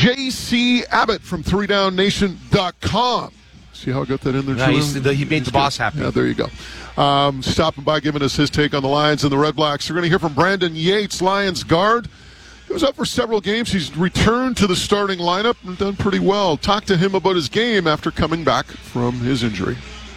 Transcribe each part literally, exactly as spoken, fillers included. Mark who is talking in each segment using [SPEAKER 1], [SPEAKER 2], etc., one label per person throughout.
[SPEAKER 1] J C Abbott from three down nation dot com. See how I got that in there,
[SPEAKER 2] nice.
[SPEAKER 1] Julian?
[SPEAKER 2] He made the boss happy.
[SPEAKER 1] Yeah, there you go. Um, stopping by, giving us his take on the Lions and the Red Blacks. We're going to hear from Brandon Yates, Lions guard. He was out for several games. He's returned to the starting lineup and done pretty well. Talk to him about his game after coming back from his injury.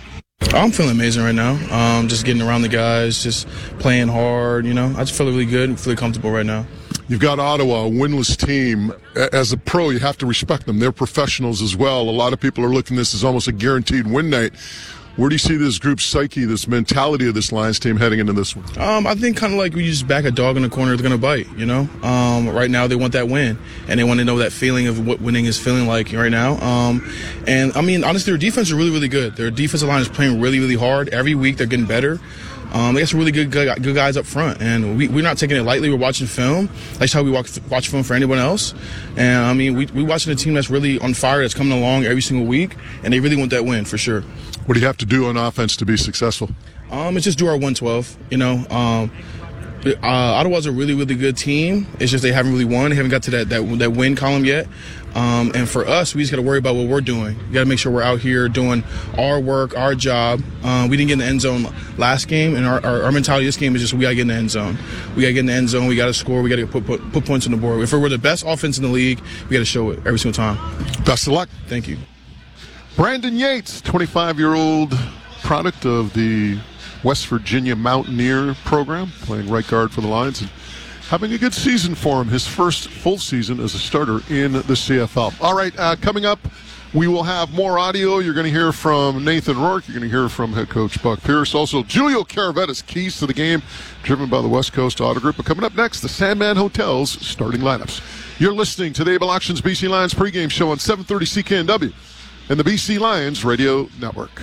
[SPEAKER 3] I'm feeling amazing right now. Um, just getting around the guys, just playing hard. You know, I just feel really good and feel comfortable right now.
[SPEAKER 1] You've got Ottawa, a winless team. As a pro, you have to respect them. They're professionals as well. A lot of people are looking at this as almost a guaranteed win night. Where do you see this group's psyche, this mentality of this Lions team heading into this one?
[SPEAKER 3] Um, I think kind of like we just back a dog in the corner, it's going to bite, you know? Um, right now they want that win, and they want to know that feeling of what winning is feeling like right now. Um, and, I mean, honestly, their defense is really, really good. Their defensive line is playing really, really hard. Every week they're getting better. Um, they got some really good, good good guys up front, and we, we're not taking it lightly. We're watching film. That's how we watch, watch film for anyone else. And, I mean, we, we're watching a team that's really on fire, that's coming along every single week, and they really want that win for sure.
[SPEAKER 1] What do you have to do on offense to be successful?
[SPEAKER 3] Um, it's just do our one twelve, you know. Um, uh, Ottawa's a really, really good team. It's just they haven't really won. They haven't got to that, that, that win column yet. Um, and for us, we just got to worry about what we're doing. We got to make sure we're out here doing our work, our job. Uh, we didn't get in the end zone last game, and our, our, our mentality this game is just we got to get in the end zone. We got to get in the end zone. We got to score. We got to put, put put points on the board. If we're the best offense in the league, we got to show it every single time.
[SPEAKER 1] Best of luck.
[SPEAKER 3] Thank you.
[SPEAKER 1] Brandon Yates, twenty-five-year-old product of the West Virginia Mountaineer program, playing right guard for the Lions, and having a good season for him, his first full season as a starter in the C F L. All right, uh, coming up, we will have more audio. You're going to hear from Nathan Rourke. You're going to hear from head coach Buck Pierce. Also, Julio Caravetta's keys to the game, driven by the West Coast Auto Group. But coming up next, the Sandman Hotel's starting lineups. You're listening to the Able Auctions B C Lions pregame show on seven thirty C K N W and the B C Lions Radio Network.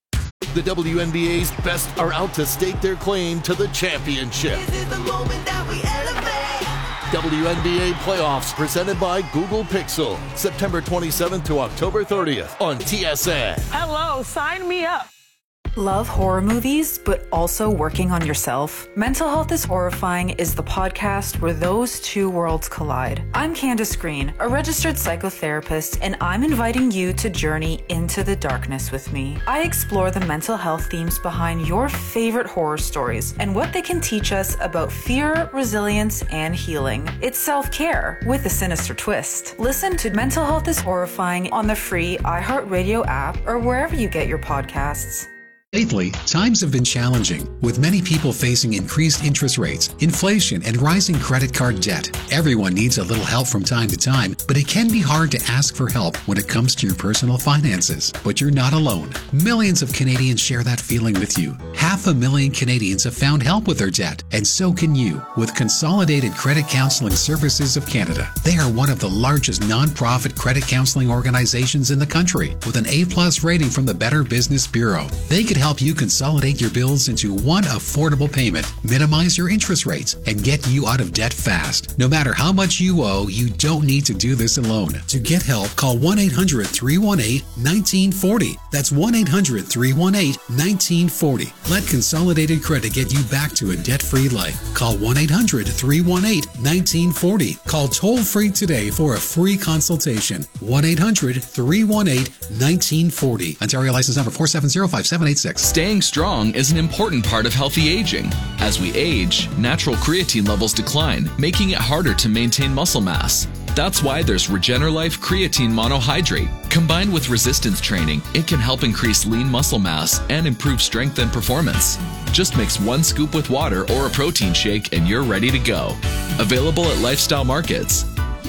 [SPEAKER 4] The W N B A's best are out to stake their claim to the championship.
[SPEAKER 5] This is the moment that we elevate.
[SPEAKER 4] W N B A playoffs presented by Google Pixel. September twenty-seventh to October thirtieth on T S N.
[SPEAKER 6] Hello, sign me up.
[SPEAKER 7] Love horror movies, but also working on yourself? Mental Health is Horrifying is the podcast where those two worlds collide. I'm Candace Green, a registered psychotherapist, and I'm inviting you to journey into the darkness with me. I explore the mental health themes behind your favorite horror stories and what they can teach us about fear, resilience, and healing. It's self-care with a sinister twist. Listen to Mental Health is Horrifying on the free iHeartRadio app or wherever you get your podcasts.
[SPEAKER 8] Lately, times have been challenging, with many people facing increased interest rates, inflation, and rising credit card debt. Everyone needs a little help from time to time, but it can be hard to ask for help when it comes to your personal finances. But you're not alone. Millions of Canadians share that feeling with you. Half a million Canadians have found help with their debt, and so can you with Consolidated Credit Counseling Services of Canada. They are one of the largest non-profit credit counseling organizations in the country, with an A-plus rating from the Better Business Bureau. They could help you consolidate your bills into one affordable payment, minimize your interest rates, and get you out of debt fast. No matter how much you owe, you don't need to do this alone. To get help, call one eight hundred, three one eight, one nine four zero. That's one eight hundred, three one eight, one nine four zero. Let Consolidated Credit get you back to a debt-free life. Call one eight hundred, three one eight, one nine four zero. Call toll-free today for a free consultation. one eight hundred, three one eight, one nine four zero. Ontario license number four seven zero five seven eight six.
[SPEAKER 9] Staying strong is an important part of healthy aging. As we age, natural creatine levels decline, making it harder to maintain muscle mass. That's why there's Regenerlife Creatine Monohydrate. Combined with resistance training, it can help increase lean muscle mass and improve strength and performance. Just mix one scoop with water or a protein shake and you're ready to go. Available at Lifestyle Markets.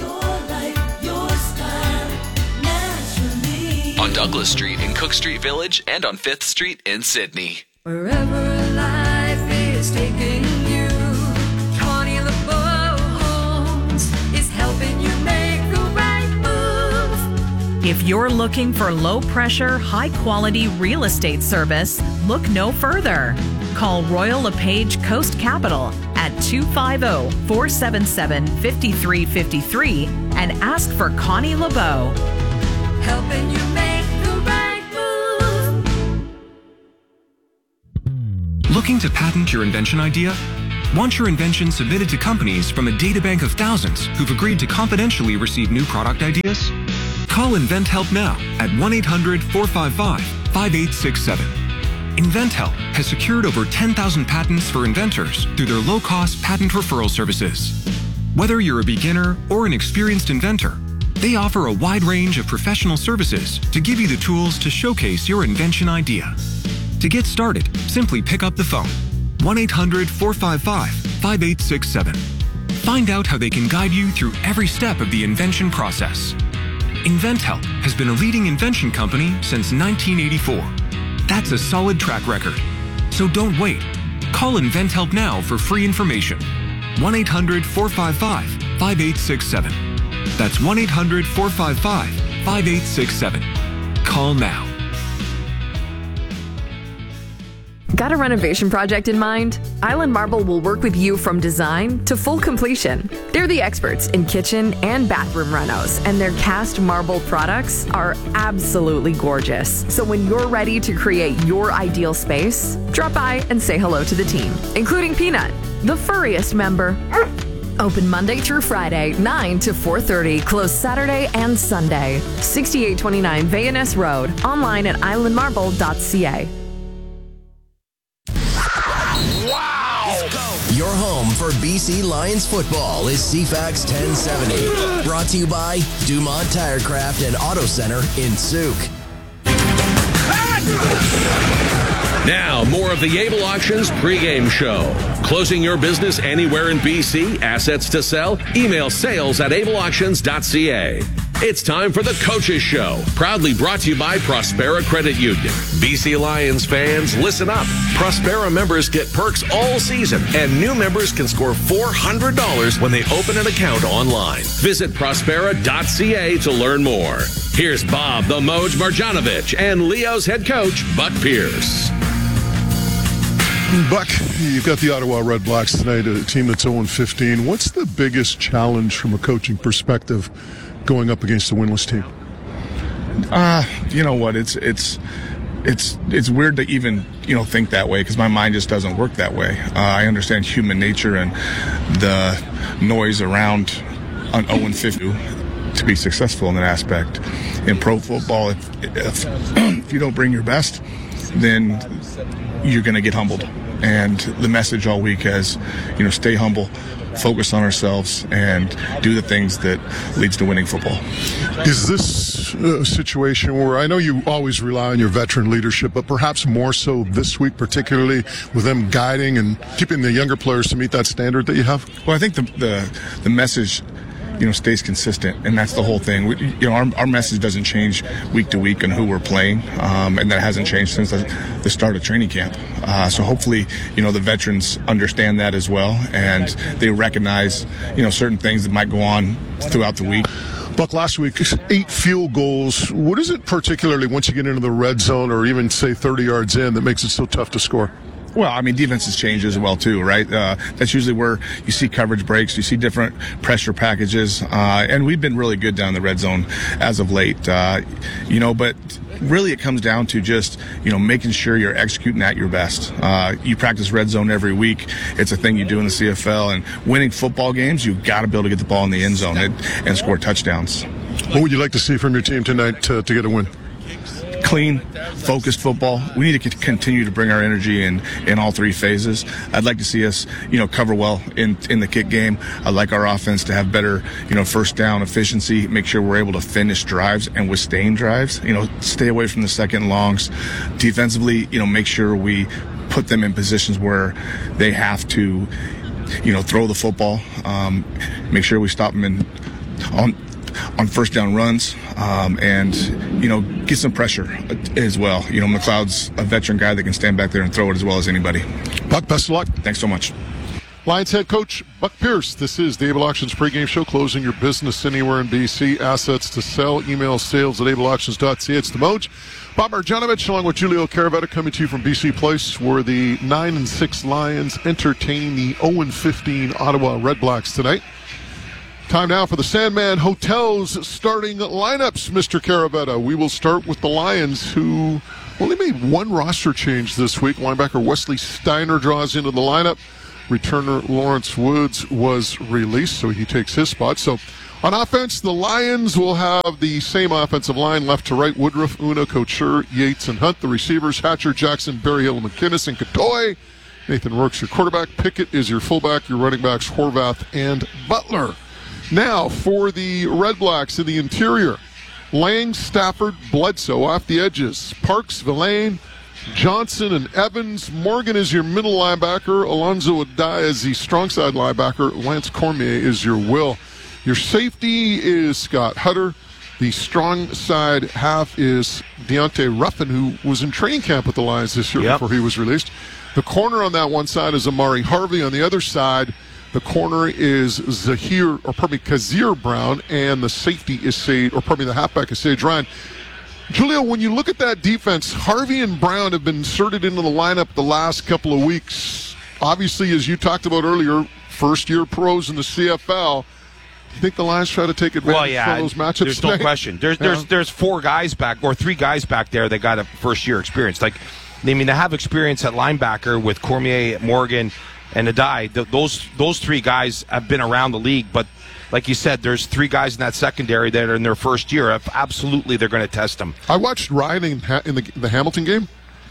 [SPEAKER 9] On Douglas Street in Cook Street Village and on fifth Street in Sydney.
[SPEAKER 5] Wherever life is taking you, Connie LeBeau Homes is helping you make the right move.
[SPEAKER 6] If you're looking for low-pressure, high-quality real estate service, look no further. Call Royal LePage Coast Capital at two five zero, four seven seven, five three five three and ask for Connie LeBeau.
[SPEAKER 5] Helping you make the right move.
[SPEAKER 10] Looking to patent your invention idea?
[SPEAKER 2] Want your invention submitted to companies from a databank of thousands who've agreed to confidentially receive new product ideas? Call InventHelp now at one eight hundred four five five five eight six seven. InventHelp has secured over ten thousand patents for inventors through their low-cost patent referral services. Whether you're a beginner or an experienced inventor, they offer a wide range of professional services to give you the tools to showcase your invention idea. To get started, simply pick up the phone. one eight hundred four five five five eight six seven. Find out how they can guide you through every step of the invention process. InventHelp has been a leading invention company since nineteen eighty-four. That's a solid track record. So don't wait. Call InventHelp now for free information. one eight hundred four five five five eight six seven. That's one eight hundred four five five five eight six seven. Call now.
[SPEAKER 10] Got a renovation project in mind? Island Marble will work with you from design to full completion. They're the experts in kitchen and bathroom renos, and their cast marble products are absolutely gorgeous. So when you're ready to create your ideal space, drop by and say hello to the team, including Peanut, the furriest member. Open Monday through Friday, nine to four thirty, closed Saturday and Sunday. sixty-eight twenty-nine Van Ness Road, online at island marble dot c a.
[SPEAKER 11] Your home for B C Lions football is C FAX ten seventy. Brought to you by Dumont Tirecraft and Auto Center in Souk.
[SPEAKER 12] Now, more of the Able Auctions pregame show. Closing your business anywhere in B C? Assets to sell? Email sales at able auctions dot c a. It's time for the Coaches Show, proudly brought to you by Prospera Credit Union. B C Lions fans, listen up. Prospera members get perks all season, and new members can score four hundred dollars when they open an account online. Visit prospera dot c a to learn more. Here's Bob the Moj Marjanovic and Leo's head coach, Buck Pierce.
[SPEAKER 1] Buck, you've got the Ottawa Red Blacks tonight, a team that's oh and fifteen. What's the biggest challenge from a coaching perspective going up against a winless team?
[SPEAKER 3] Uh, you know what? It's it's it's it's weird to even you know think that way because my mind just doesn't work that way. Uh, I understand human nature and the noise around an oh and fifty to be successful in that aspect. In pro football, if if, if you don't bring your best, then you're going to get humbled. And the message all week has, you know, stay humble, focus on ourselves, and do the things that leads to winning football.
[SPEAKER 1] Is this a situation where I know you always rely on your veteran leadership, but perhaps more so this week, particularly with them guiding and keeping the younger players to meet that standard that you have?
[SPEAKER 3] Well, I think the the, the message, you know, stays consistent, and that's the whole thing. We, you know, our, our message doesn't change week to week on who we're playing, um, and that hasn't changed since the, the start of training camp. Uh, so hopefully, you know, the veterans understand that as well, and they recognize, you know, certain things that might go on throughout the week.
[SPEAKER 1] Buck, last week, eight field goals. What is it particularly once you get into the red zone or even, say, thirty yards in that makes it so tough to score?
[SPEAKER 3] Well, I mean, defenses change as well, too, right? Uh, that's usually where you see coverage breaks, you see different pressure packages, uh, and we've been really good down the red zone as of late, uh, you know, but really it comes down to just, you know, making sure you're executing at your best. Uh, you practice red zone every week. It's a thing you do in the C F L, and winning football games, you've got to be able to get the ball in the end zone and, and score touchdowns.
[SPEAKER 1] What would you like to see from your team tonight to, to get a win?
[SPEAKER 3] Clean, focused football. We need to continue to bring our energy in, in all three phases. I'd like to see us, you know, cover well in, in the kick game. I'd like our offense to have better, you know, first down efficiency, make sure we're able to finish drives and withstand drives, you know, stay away from the second longs. Defensively, you know, make sure we put them in positions where they have to, you know, throw the football, um, make sure we stop them in on on first down runs, um, and, you know, get some pressure as well. You know, McLeod's a veteran guy that can stand back there and throw it as well as anybody.
[SPEAKER 1] Buck, best of luck.
[SPEAKER 3] Thanks so much.
[SPEAKER 1] Lions head coach Buck Pierce. This is the Able Auctions pregame show, closing your business anywhere in B C. Assets to sell. Email sales at able auctions dot c a. It's the Moj. Bob Marjanovic along with Julio Caravetta coming to you from B C Place, where the nine and six Lions entertain the oh and fifteen Ottawa Red Blacks tonight. Time now for the Sandman Hotel's starting lineups, Mister Caravetta. We will start with the Lions, who only made one roster change this week. Linebacker Wesley Steiner draws into the lineup. Returner Lawrence Woods was released, so he takes his spot. So on offense, the Lions will have the same offensive line left to right: Woodruff, Una, Couture, Yates, and Hunt. The receivers: Hatcher, Jackson, Berryhill, McInnes, and Katoy. Nathan Rourke's your quarterback. Pickett is your fullback. Your running backs: Horvath and Butler. Now for the Red Blacks in the interior: Lang, Stafford, Bledsoe off the edges. Parks, Villain, Johnson, and Evans. Morgan is your middle linebacker. Alonzo Adai is the strong side linebacker. Lance Cormier is your will. Your safety is Scott Hutter. The strong side half is Deontay Ruffin, who was in training camp with the Lions this year yep. before he was released. The corner on that one side is Amari Harvey. On the other side, the corner is Zahir, or pardon me, Kazir Brown, and the safety is Sage, or pardon me, the halfback is Sage Ryan. Julio, when you look at that defense, Harvey and Brown have been inserted into the lineup the last couple of weeks. Obviously, as you talked about earlier, first-year pros in the C F L. You think the Lions try to take advantage
[SPEAKER 13] well, yeah,
[SPEAKER 1] of those matchups?
[SPEAKER 13] There's
[SPEAKER 1] tonight?
[SPEAKER 13] no question. There's
[SPEAKER 1] yeah.
[SPEAKER 13] there's there's four guys back, or three guys back there that got a first-year experience. Like, I mean, they have experience at linebacker with Cormier, Morgan, and Adai. Th- those those three guys have been around the league, but like you said, there's three guys in that secondary that are in their first year. Absolutely, they're going to test them.
[SPEAKER 1] I watched Ryan in, ha- in the, the Hamilton game.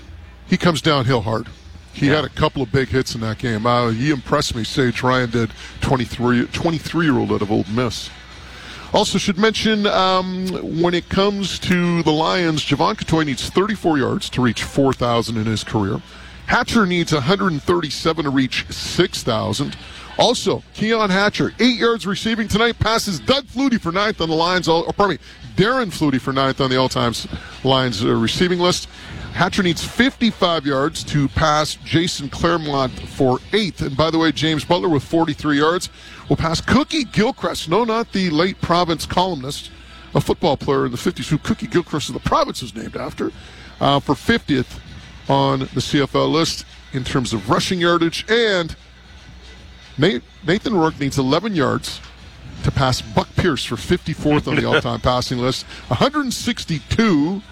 [SPEAKER 1] He comes downhill hard. He yeah. had a couple of big hits in that game. Uh, he impressed me. Sage Ryan did, twenty-three, twenty-three-year-old out of Old Miss. Also should mention, um, when it comes to the Lions, Javon Katoy needs thirty-four yards to reach four thousand in his career. Hatcher needs one hundred thirty-seven to reach six thousand. Also, Keon Hatcher, eight yards receiving tonight, passes Doug Flutie for ninth on the Lions, all, or pardon me, Darren Flutie for ninth on the all-time Lions uh, receiving list. Hatcher needs fifty-five yards to pass Jason Claremont for eighth. And by the way, James Butler with forty-three yards will pass Cookie Gilchrist. No, not the late Province columnist, a football player in the fifties who Cookie Gilchrist of the Province is named after, uh, for fiftieth on the C F L list in terms of rushing yardage. And Nathan Rourke needs eleven yards to pass Buck Pierce for fifty-fourth on the all-time passing list. one hundred sixty-two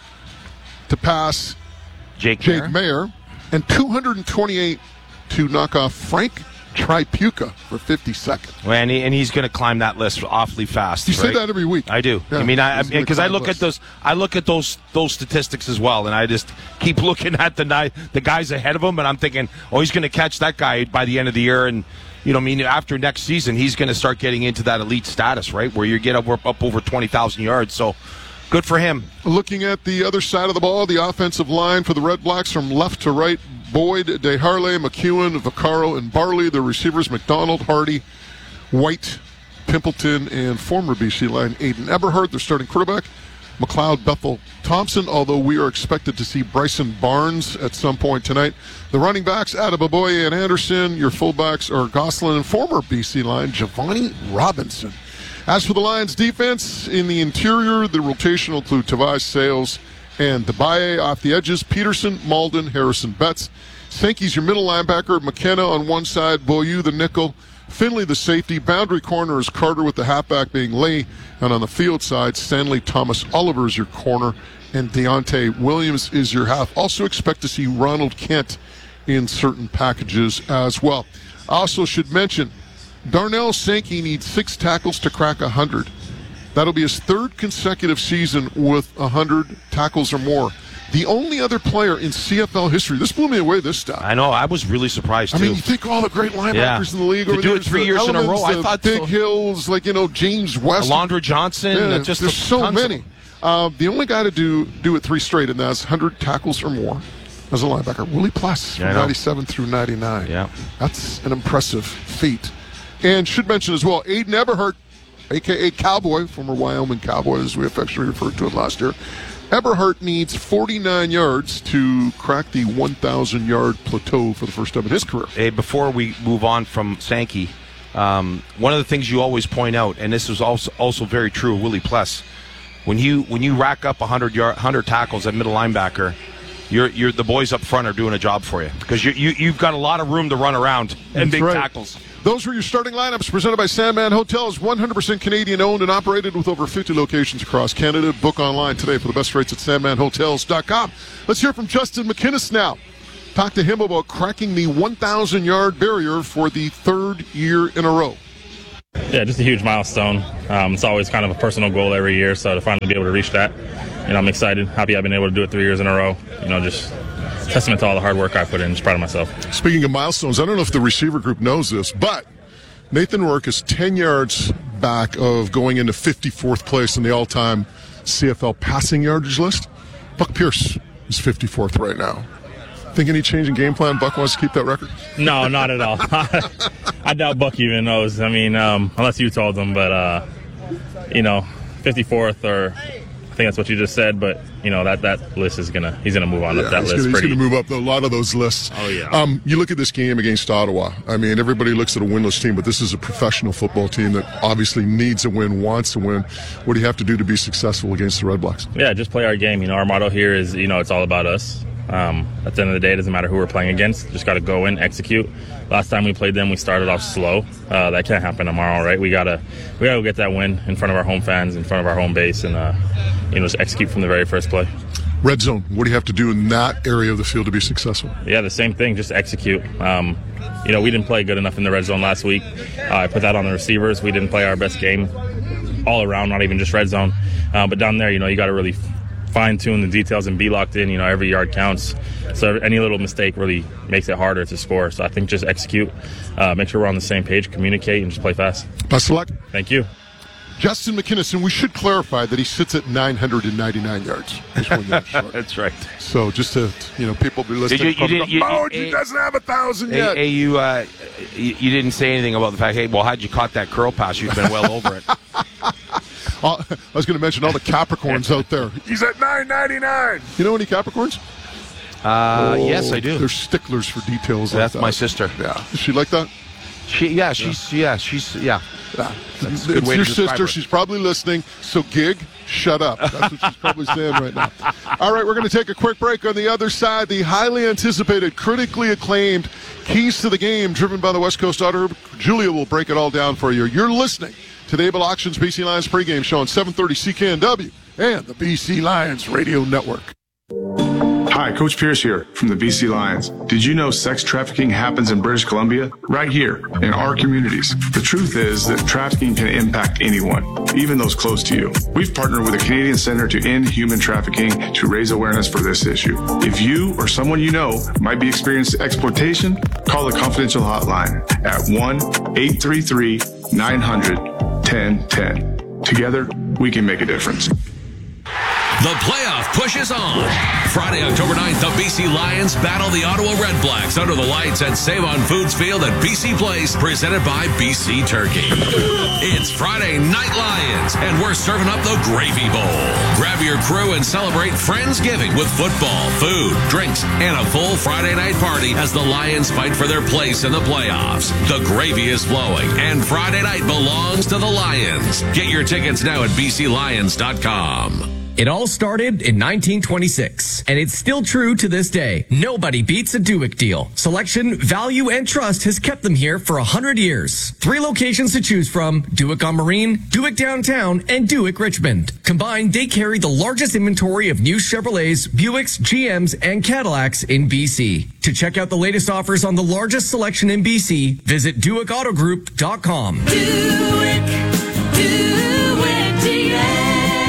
[SPEAKER 1] to pass
[SPEAKER 13] Jake,
[SPEAKER 1] Jake
[SPEAKER 13] Mayer.
[SPEAKER 1] Mayer, and two hundred twenty-eight to knock off Frank Tripucka for fifty-second.
[SPEAKER 13] Well, and, he, and he's going to climb that list awfully fast.
[SPEAKER 1] You
[SPEAKER 13] right?
[SPEAKER 1] say that every week.
[SPEAKER 13] I do.
[SPEAKER 1] Yeah,
[SPEAKER 13] I mean, I because I, I look
[SPEAKER 1] list.
[SPEAKER 13] at those, I look at those those statistics as well, and I just keep looking at the the guys ahead of him, and I'm thinking, oh, he's going to catch that guy by the end of the year, and you know, I mean, after next season, he's going to start getting into that elite status, right, where you get up up over twenty thousand yards. So. Good for him.
[SPEAKER 1] Looking at the other side of the ball, the offensive line for the Red Blacks from left to right: Boyd, DeHarley, McEwen, Vaccaro, and Barley. The receivers: McDonald, Hardy, White, Pimpleton, and former B C line Aiden Eberhardt. Their starting quarterback: McLeod, Bethel, Thompson, although we are expected to see Bryson Barnes at some point tonight. The running backs: Adebaboye and Anderson. Your fullbacks are Gosselin and former B C line Giovanni Robinson. As for the Lions' defense, in the interior, the rotation will include Tavai, Sales, and Dabaye. Off the edges: Peterson, Malden, Harrison, Betts. Sankey's your middle linebacker. McKenna on one side, Beaulieu the nickel, Finley the safety. Boundary corner is Carter, with the halfback being Lee. And on the field side, Stanley Thomas Oliver is your corner, and Deontay Williams is your half. Also expect to see Ronald Kent in certain packages as well. I also should mention, Darnell Sankey needs six tackles to crack one hundred. That'll be his third consecutive season with one hundred tackles or more. The only other player in C F L history, this blew me away, this stuff.
[SPEAKER 13] I know, I was really surprised, too.
[SPEAKER 1] I mean, you think all the great linebackers
[SPEAKER 13] yeah.
[SPEAKER 1] in the league
[SPEAKER 13] to
[SPEAKER 1] over
[SPEAKER 13] do
[SPEAKER 1] there,
[SPEAKER 13] it three years
[SPEAKER 1] Elements,
[SPEAKER 13] in a row. I thought
[SPEAKER 1] Big
[SPEAKER 13] so.
[SPEAKER 1] Hills, like, you know, James West.
[SPEAKER 13] Alondra Johnson.
[SPEAKER 1] Yeah,
[SPEAKER 13] just
[SPEAKER 1] there's so many. Uh, the only guy to do do it three straight, and that's one hundred tackles or more as a linebacker, Willie Pless, from ninety-seven through ninety-nine.
[SPEAKER 13] Yeah.
[SPEAKER 1] That's an impressive feat. And should mention as well, Aiden Eberhardt, a k a. Cowboy, former Wyoming Cowboy, as we affectionately referred to him last year. Eberhardt needs forty-nine yards to crack the one thousand yard plateau for the first time in his career.
[SPEAKER 13] Hey, before we move on from Sankey, um, one of the things you always point out, and this is also also very true of Willie Pless, when you when you rack up one hundred yard, one hundred tackles at middle linebacker, you're you're the boys up front are doing a job for you, because you, you you've got a lot of room to run around and
[SPEAKER 1] That's
[SPEAKER 13] big
[SPEAKER 1] right.
[SPEAKER 13] tackles.
[SPEAKER 1] Those were your starting lineups presented by Sandman Hotels, one hundred percent Canadian owned and operated with over fifty locations across Canada. Book online today for the best rates at sandman hotels dot com. Let's hear from Justin McInnes now. Talk to him about cracking the one thousand yard barrier for the third year in a row.
[SPEAKER 14] Yeah, just a huge milestone. Um, it's always kind of a personal goal every year, so to finally be able to reach that, you know, I'm excited. Happy I've been able to do it three years in a row. You know, just testament to all the hard work I put in. Just proud of myself.
[SPEAKER 1] Speaking of milestones, I don't know if the receiver group knows this, but Nathan Rourke is ten yards back of going into fifty-fourth place in the all-time C F L passing yardage list. Buck Pierce is fifty-fourth right now. Think any change in game plan? Buck wants to keep that record?
[SPEAKER 14] No, not at all. I doubt Buck even knows. I mean, um, unless you told him. But, uh, you know, fifty-fourth, or I think that's what you just said. But, you know, that, that list is going to – he's going to move on
[SPEAKER 1] yeah,
[SPEAKER 14] up that
[SPEAKER 1] he's
[SPEAKER 14] list.
[SPEAKER 1] Gonna,
[SPEAKER 14] pretty.
[SPEAKER 1] He's going to move up a lot of those lists.
[SPEAKER 14] Oh, yeah.
[SPEAKER 1] Um, you look at this game against Ottawa. I mean, everybody looks at a winless team, but this is a professional football team that obviously needs a win, wants to win. What do you have to do to be successful against the Red Blacks?
[SPEAKER 14] Yeah, just play our game. You know, our motto here is, you know, it's all about us. Um, at the end of the day, it doesn't matter who we're playing against. Just got to go in, execute. Last time we played them, we started off slow. Uh, that can't happen tomorrow, right? We gotta, we gotta go get that win in front of our home fans, in front of our home base, and uh, you know, just execute from the very first play.
[SPEAKER 1] Red zone. What do you have to do in that area of the field to be successful?
[SPEAKER 14] Yeah, the same thing. Just execute. Um, you know, we didn't play good enough in the red zone last week. Uh, I put that on the receivers. We didn't play our best game all around, not even just red zone. Uh, but down there, you know, you got to really fine-tune the details and be locked in. You know, every yard counts. So any little mistake really makes it harder to score. So I think just execute, uh, make sure we're on the same page, communicate, and just play fast.
[SPEAKER 1] Best of luck.
[SPEAKER 14] Thank you.
[SPEAKER 1] Justin McKinnison, we should clarify that he sits at nine hundred ninety-nine yards.
[SPEAKER 13] That's right.
[SPEAKER 1] So just to, you know, people be listening.
[SPEAKER 13] Did you, you didn't, you,
[SPEAKER 1] oh,
[SPEAKER 13] you,
[SPEAKER 1] he doesn't have a thousand
[SPEAKER 13] hey,
[SPEAKER 1] yet.
[SPEAKER 13] Hey, you, uh, you, you didn't say anything about the fact, hey, well, how'd you caught that curl pass? You've been well over it.
[SPEAKER 1] Uh, I was going to mention all the Capricorns out there. He's at nine ninety-nine. You know any Capricorns?
[SPEAKER 13] Uh,
[SPEAKER 1] oh,
[SPEAKER 13] yes, I do.
[SPEAKER 1] They're sticklers for details.
[SPEAKER 13] That's
[SPEAKER 1] like that.
[SPEAKER 13] my sister.
[SPEAKER 1] Yeah. Is she like that?
[SPEAKER 13] She, yeah, she's, yeah, yeah she's, yeah.
[SPEAKER 1] yeah.
[SPEAKER 13] That's a good
[SPEAKER 1] it's
[SPEAKER 13] way
[SPEAKER 1] your
[SPEAKER 13] to describe
[SPEAKER 1] sister.
[SPEAKER 13] her.
[SPEAKER 1] She's probably listening. So, Gig, shut up. That's what she's probably saying right now. All right, we're going to take a quick break. On the other side, the highly anticipated, critically acclaimed Keys to the Game, driven by the West Coast Auto. Julia will break it all down for you. You're listening to the Able Auctions B C Lions pregame show on seven thirty C K N W and the B C Lions Radio Network.
[SPEAKER 15] Hi, Coach Pierce here from the B C Lions. Did you know sex trafficking happens in British Columbia? Right here, in our communities. The truth is that trafficking can impact anyone, even those close to you. We've partnered with the Canadian Center to End Human Trafficking to raise awareness for this issue. If you or someone you know might be experiencing exploitation, call the confidential hotline at one eight three three nine hundred ten ten. Together, we can make a difference.
[SPEAKER 12] The playoff pushes on. Friday, October ninth, the B C Lions battle the Ottawa Red Blacks under the lights at Save-On Foods Field at B C Place, presented by B C Turkey. It's Friday Night Lions, and we're serving up the Gravy Bowl. Grab your crew and celebrate Friendsgiving with football, food, drinks, and a full Friday night party as the Lions fight for their place in the playoffs. The gravy is flowing, and Friday night belongs to the Lions. Get your tickets now at b c lions dot com.
[SPEAKER 16] It all started in nineteen twenty-six, and it's still true to this day. Nobody beats a Duick deal. Selection, value, and trust has kept them here for one hundred years. Three locations to choose from: Duick on Marine, Duick Downtown, and Duick Richmond. Combined, they carry the largest inventory of new Chevrolets, Buicks, G Ms, and Cadillacs in B C. To check out the latest offers on the largest selection in B C, visit Duick Auto Group dot com.
[SPEAKER 5] Duick, Duick D M.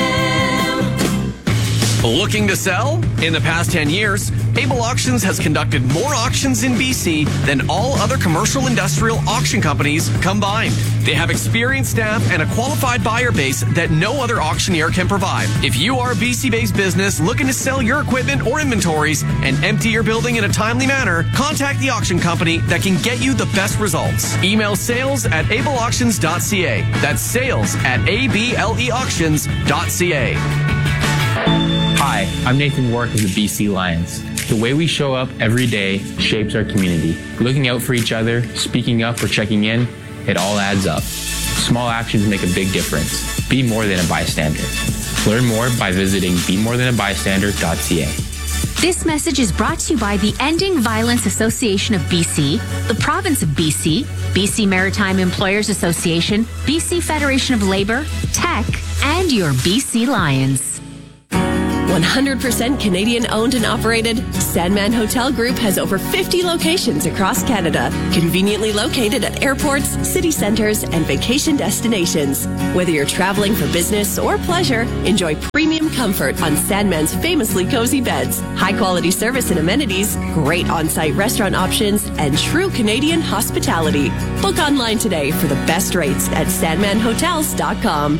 [SPEAKER 16] Looking to sell? In the past ten years, Able Auctions has conducted more auctions in B C than all other commercial industrial auction companies combined. They have experienced staff and a qualified buyer base that no other auctioneer can provide. If you are a B C-based business looking to sell your equipment or inventories and empty your building in a timely manner, contact the auction company that can get you the best results. Email sales at able auctions dot c a. That's sales at a b l e auctions dot c a.
[SPEAKER 17] Hi, I'm Nathan Wark of the B C Lions. The way we show up every day shapes our community. Looking out for each other, speaking up or checking in, it all adds up. Small actions make a big difference. Be more than a bystander. Learn more by visiting be more than a bystander dot c a.
[SPEAKER 18] This message is brought to you by the Ending Violence Association of B C, the Province of B C, B C Maritime Employers Association, B C Federation of Labor, Tech, and your B C Lions.
[SPEAKER 19] one hundred percent Canadian owned and operated, Sandman Hotel Group has over fifty locations across Canada, conveniently located at airports, city centres, and vacation destinations. Whether you're traveling for business or pleasure, enjoy premium comfort on Sandman's famously cozy beds, high-quality service and amenities, great on-site restaurant options, and true Canadian hospitality. Book online today for the best rates at sandman hotels dot com.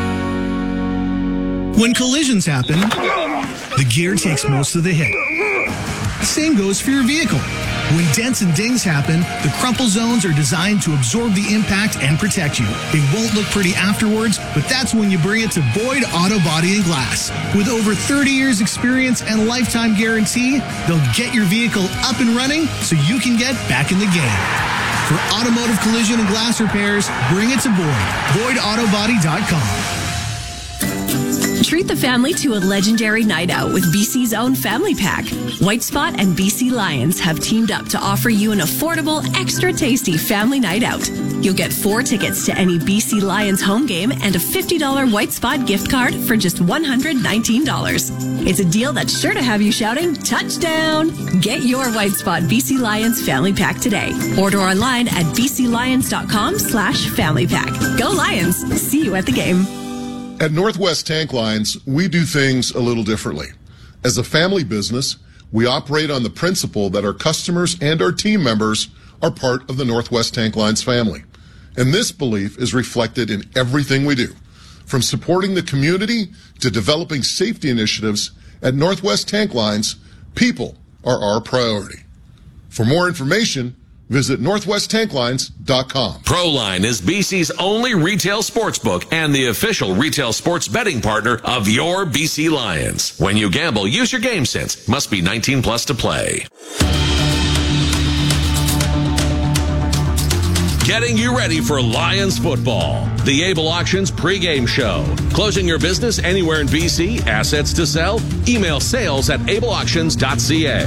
[SPEAKER 20] When collisions happen, the gear takes most of the hit. Same goes for your vehicle. When dents and dings happen, the crumple zones are designed to absorb the impact and protect you. They won't look pretty afterwards, but that's when you bring it to Boyd Auto Body and Glass. With over thirty years experience and lifetime guarantee, they'll get your vehicle up and running so you can get back in the game. For automotive collision and glass repairs, bring it to Boyd. Boyd auto body dot com.
[SPEAKER 19] Treat the family to a legendary night out with B C's own Family Pack. White Spot and B C Lions have teamed up to offer you an affordable, extra tasty family night out. You'll get four tickets to any B C Lions home game and a fifty dollars White Spot gift card for just one hundred nineteen dollars. It's a deal that's sure to have you shouting, touchdown! Get your White Spot B C Lions Family Pack today. Order online at b c lions dot com slash family pack. Go Lions! See you at the game.
[SPEAKER 1] At Northwest Tank Lines, we do things a little differently. As a family business, we operate on the principle that our customers and our team members are part of the Northwest Tank Lines family. And this belief is reflected in everything we do. From supporting the community to developing safety initiatives, at Northwest Tank Lines, people are our priority. For more information, visit northwest tank lines dot com.
[SPEAKER 12] Proline is B C's only retail sportsbook and the official retail sports betting partner of your B C Lions. When you gamble, use your game sense. Must be nineteen plus to play. Getting you ready for Lions football. The Able Auctions pregame show. Closing your business anywhere in B C. Assets to sell? Email sales at able auctions dot c a.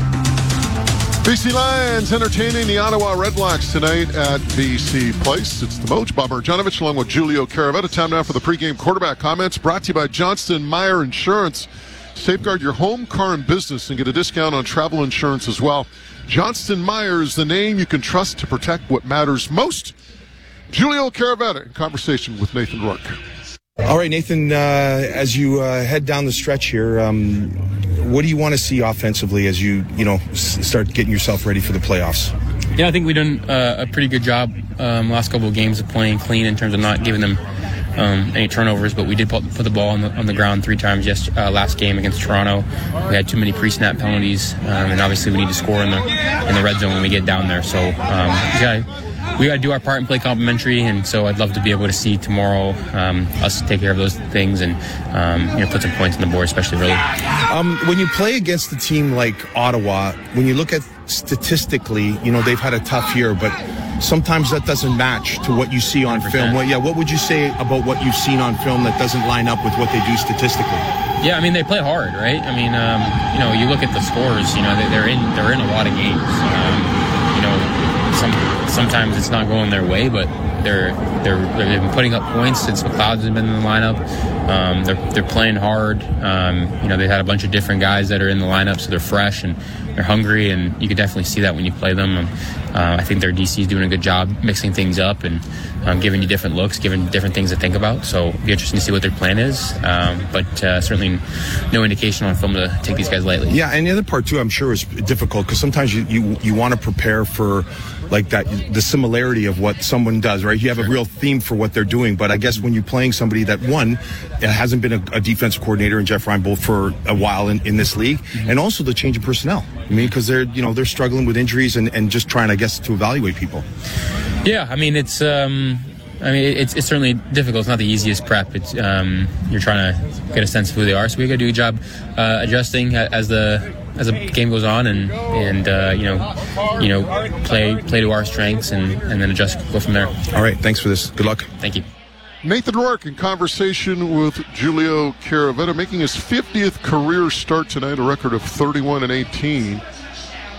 [SPEAKER 1] B C Lions entertaining the Ottawa Redblacks tonight at B C Place. It's the Moj, Bob Marjanovic, along with Julio Caravetta. Time now for the pregame quarterback comments, brought to you by Johnston Meyer Insurance. Safeguard your home, car, and business and get a discount on travel insurance as well. Johnston Meyer is the name you can trust to protect what matters most. Julio Caravetta in conversation with Nathan Rourke.
[SPEAKER 13] All right, Nathan, uh, as you uh, head down the stretch here, um, what do you want to see offensively as you, you know, s- start getting yourself ready for the playoffs?
[SPEAKER 17] Yeah, I think we've done uh, a pretty good job um, last couple of games of playing clean in terms of not giving them um, any turnovers, but we did put, put the ball on the, on the ground three times yes, uh, last game against Toronto. We had too many pre-snap penalties, um, and obviously we need to score in the in the red zone when we get down there. So, um, yeah, we got to do our part and play complimentary, and so I'd love to be able to see tomorrow um, us take care of those things and um, you know, put some points on the board, especially early.
[SPEAKER 13] Um, when you play against a team like Ottawa, when you look at statistically, you know, they've had a tough year, but sometimes that doesn't match to what you see on film. What, yeah, what would you say about what you've seen on film that doesn't line up with what they do statistically?
[SPEAKER 17] Yeah, I mean, they play hard, right? I mean, um, you know, you look at the scores, you know, they, they're in they're in a lot of games. Um, you know, some sometimes it's not going their way, but they're they're they've been putting up points since McLeod's been in the lineup. Um, they're they're playing hard. Um, you know, they've had a bunch of different guys that are in the lineup, so they're fresh and they're hungry, and you can definitely see that when you play them. Um, uh, I think their D C is doing a good job mixing things up and um, giving you different looks, giving different things to think about. So it'll be interesting to see what their plan is, um, but uh, certainly no indication on film to take these guys lightly.
[SPEAKER 13] Yeah, and the other part too, I'm sure, is difficult because sometimes you, you you want to prepare for like that, the similarity of what someone does, right? You have a real theme for what they're doing, but I guess when you're playing somebody that, one, hasn't been a, a defensive coordinator and Jeff Ryan both for a while in, in this league, mm-hmm. and also the change of personnel. I mean, because they're, you know, they're struggling with injuries and, and just trying, I guess, to evaluate people.
[SPEAKER 17] Yeah, I mean, it's, um, I mean, it's, it's certainly difficult. It's not the easiest prep. It's, um, you're trying to get a sense of who they are. So we got to do a job uh, adjusting as the as the game goes on, and and uh, you know, you know, play play to our strengths, and, and then adjust, go from there.
[SPEAKER 13] All right, thanks for this. Good luck.
[SPEAKER 17] Thank you.
[SPEAKER 1] Nathan Rourke in conversation with Julio Caravetta, making his fiftieth career start tonight, a record of thirty-one and eighteen.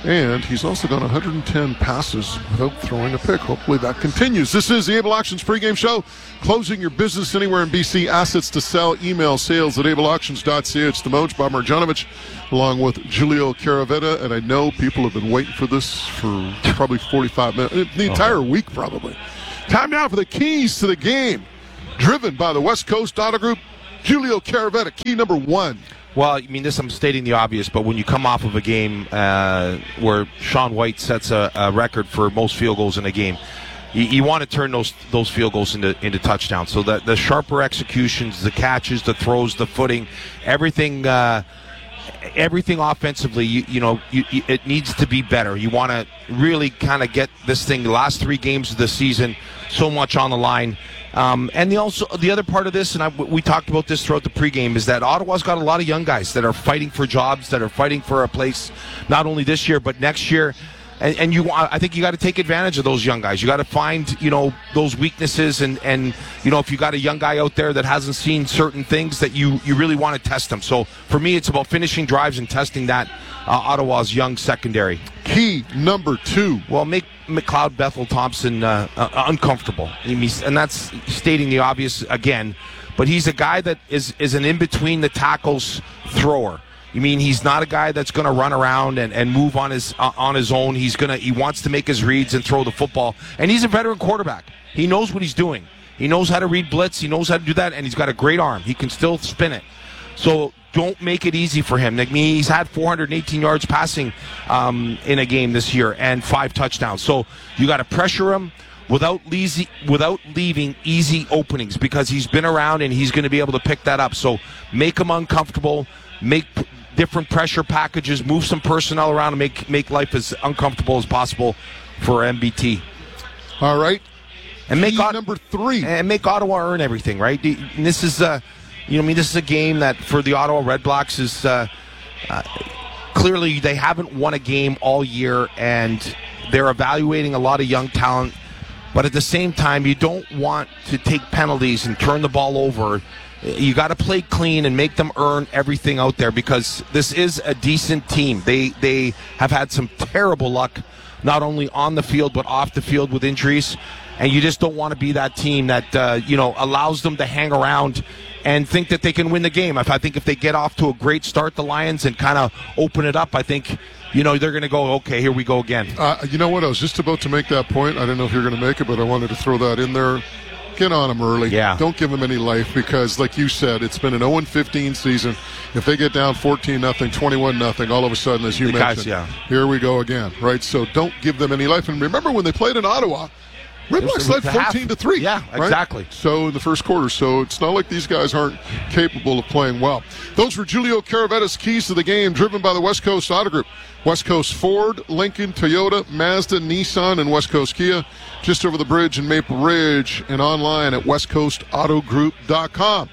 [SPEAKER 1] And he's also gone one hundred ten passes without throwing a pick. Hopefully that continues. This is the Able Auctions pregame show. Closing your business anywhere in B C. Assets to sell. Email sales at able auctions dot c a. It's the Moj, Bob Marjanovic, along with Julio Caravetta. And I know people have been waiting for this for probably forty-five minutes. The entire
[SPEAKER 13] Oh.
[SPEAKER 1] week, probably. Time now for the keys to the game. Driven by the West Coast Auto Group. Julio Caravetta, key number one.
[SPEAKER 13] Well, I mean, this I'm stating the obvious, but when you come off of a game uh, where Sean White sets a, a record for most field goals in a game, you, you want to turn those those field goals into into touchdowns. So that the sharper executions, the catches, the throws, the footing, everything, uh, everything offensively, you, you know, you, you, it needs to be better. You want to really kind of get this thing. The last three games of the season, so much on the line. Um, and the also the other part of this, and I, we talked about this throughout the pregame, is that Ottawa's got a lot of young guys that are fighting for jobs, that are fighting for a place, not only this year but next year. And, and you, I think you got to take advantage of those young guys. You got to find, you know, those weaknesses, and, and you know, if you got a young guy out there that hasn't seen certain things, that you, you really want to test them. So for me, it's about finishing drives and testing that uh, Ottawa's young secondary.
[SPEAKER 1] Key number two.
[SPEAKER 13] Well, make McLeod Bethel Thompson uh, uh, uncomfortable, and that's stating the obvious again. But he's a guy that is is an in between the tackles thrower. You mean he's not a guy that's going to run around and, and move on his uh, on his own. He's gonna he wants to make his reads and throw the football. And he's a veteran quarterback. He knows what he's doing. He knows how to read blitz. He knows how to do that, and he's got a great arm. He can still spin it. So don't make it easy for him. I mean, he's had four hundred eighteen yards passing um, in a game this year and five touchdowns. So you got to pressure him without leasy, without leaving easy openings, because he's been around and he's going to be able to pick that up. So make him uncomfortable. Make p- different pressure packages. Move some personnel around and make make life as uncomfortable as possible for M B T.
[SPEAKER 1] All right.
[SPEAKER 13] And make
[SPEAKER 1] Ot- number three.
[SPEAKER 13] And make Ottawa earn everything, right? And this is, uh, you know, I mean, this is a game that for the Ottawa Redblacks is uh, uh, clearly they haven't won a game all year, and they're evaluating a lot of young talent. But at the same time, you don't want to take penalties and turn the ball over. You got to play clean and make them earn everything out there, because this is a decent team. They they have had some terrible luck, not only on the field but off the field with injuries. And you just don't want to be that team that uh, you know allows them to hang around and think that they can win the game. If I think if they get off to a great start, the Lions, and kind of open it up, I think you know they're going to go, okay, here we go again.
[SPEAKER 1] Uh, you know what? I was just about to make that point. I didn't know if you're going to make it, but I wanted to throw that in there. Get on them early.
[SPEAKER 13] Yeah.
[SPEAKER 1] Don't give them any life, because, like you said, it's been an oh and fifteen season. If they get down fourteen nothing, twenty-one nothing, all of a sudden, as you
[SPEAKER 13] The
[SPEAKER 1] mentioned,
[SPEAKER 13] guys, yeah.
[SPEAKER 1] here we go again, right? So don't give them any life. And remember when they played in Ottawa, Redblacks led fourteen to three.
[SPEAKER 13] Yeah,
[SPEAKER 1] right?
[SPEAKER 13] exactly.
[SPEAKER 1] So in the first quarter. So it's not like these guys aren't capable of playing well. Those were Julio Caravetta's keys to the game, driven by the West Coast Auto Group. West Coast Ford, Lincoln, Toyota, Mazda, Nissan, and West Coast Kia. Just over the bridge in Maple Ridge, and online at west coast auto group dot com.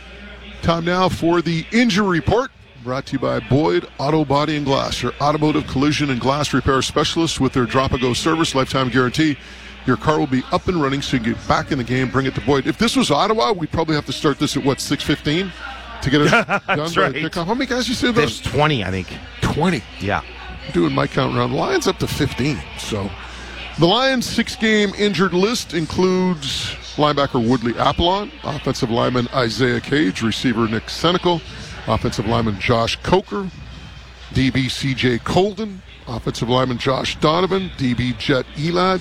[SPEAKER 1] Time now for the injury report, brought to you by Boyd Auto Body and Glass, your automotive collision and glass repair specialists with their drop-and-go service, lifetime guarantee. Your car will be up and running, so you can get back in the game, bring it to Boyd. If this was Ottawa, we'd probably have to start this at, what, six fifteen to get it done by
[SPEAKER 13] That's
[SPEAKER 1] the
[SPEAKER 13] right.
[SPEAKER 1] kickoff? How many guys you said
[SPEAKER 13] There's
[SPEAKER 1] that?
[SPEAKER 13] twenty, I think.
[SPEAKER 1] twenty.
[SPEAKER 13] Yeah.
[SPEAKER 1] I'm doing my count around. Lions up to fifteen, so... The Lions' six-game injured list includes linebacker Woodley Apollon, offensive lineman Isaiah Cage, receiver Nick Senecal, offensive lineman Josh Coker, D B C J Colden, offensive lineman Josh Donovan, D B Jet Elad,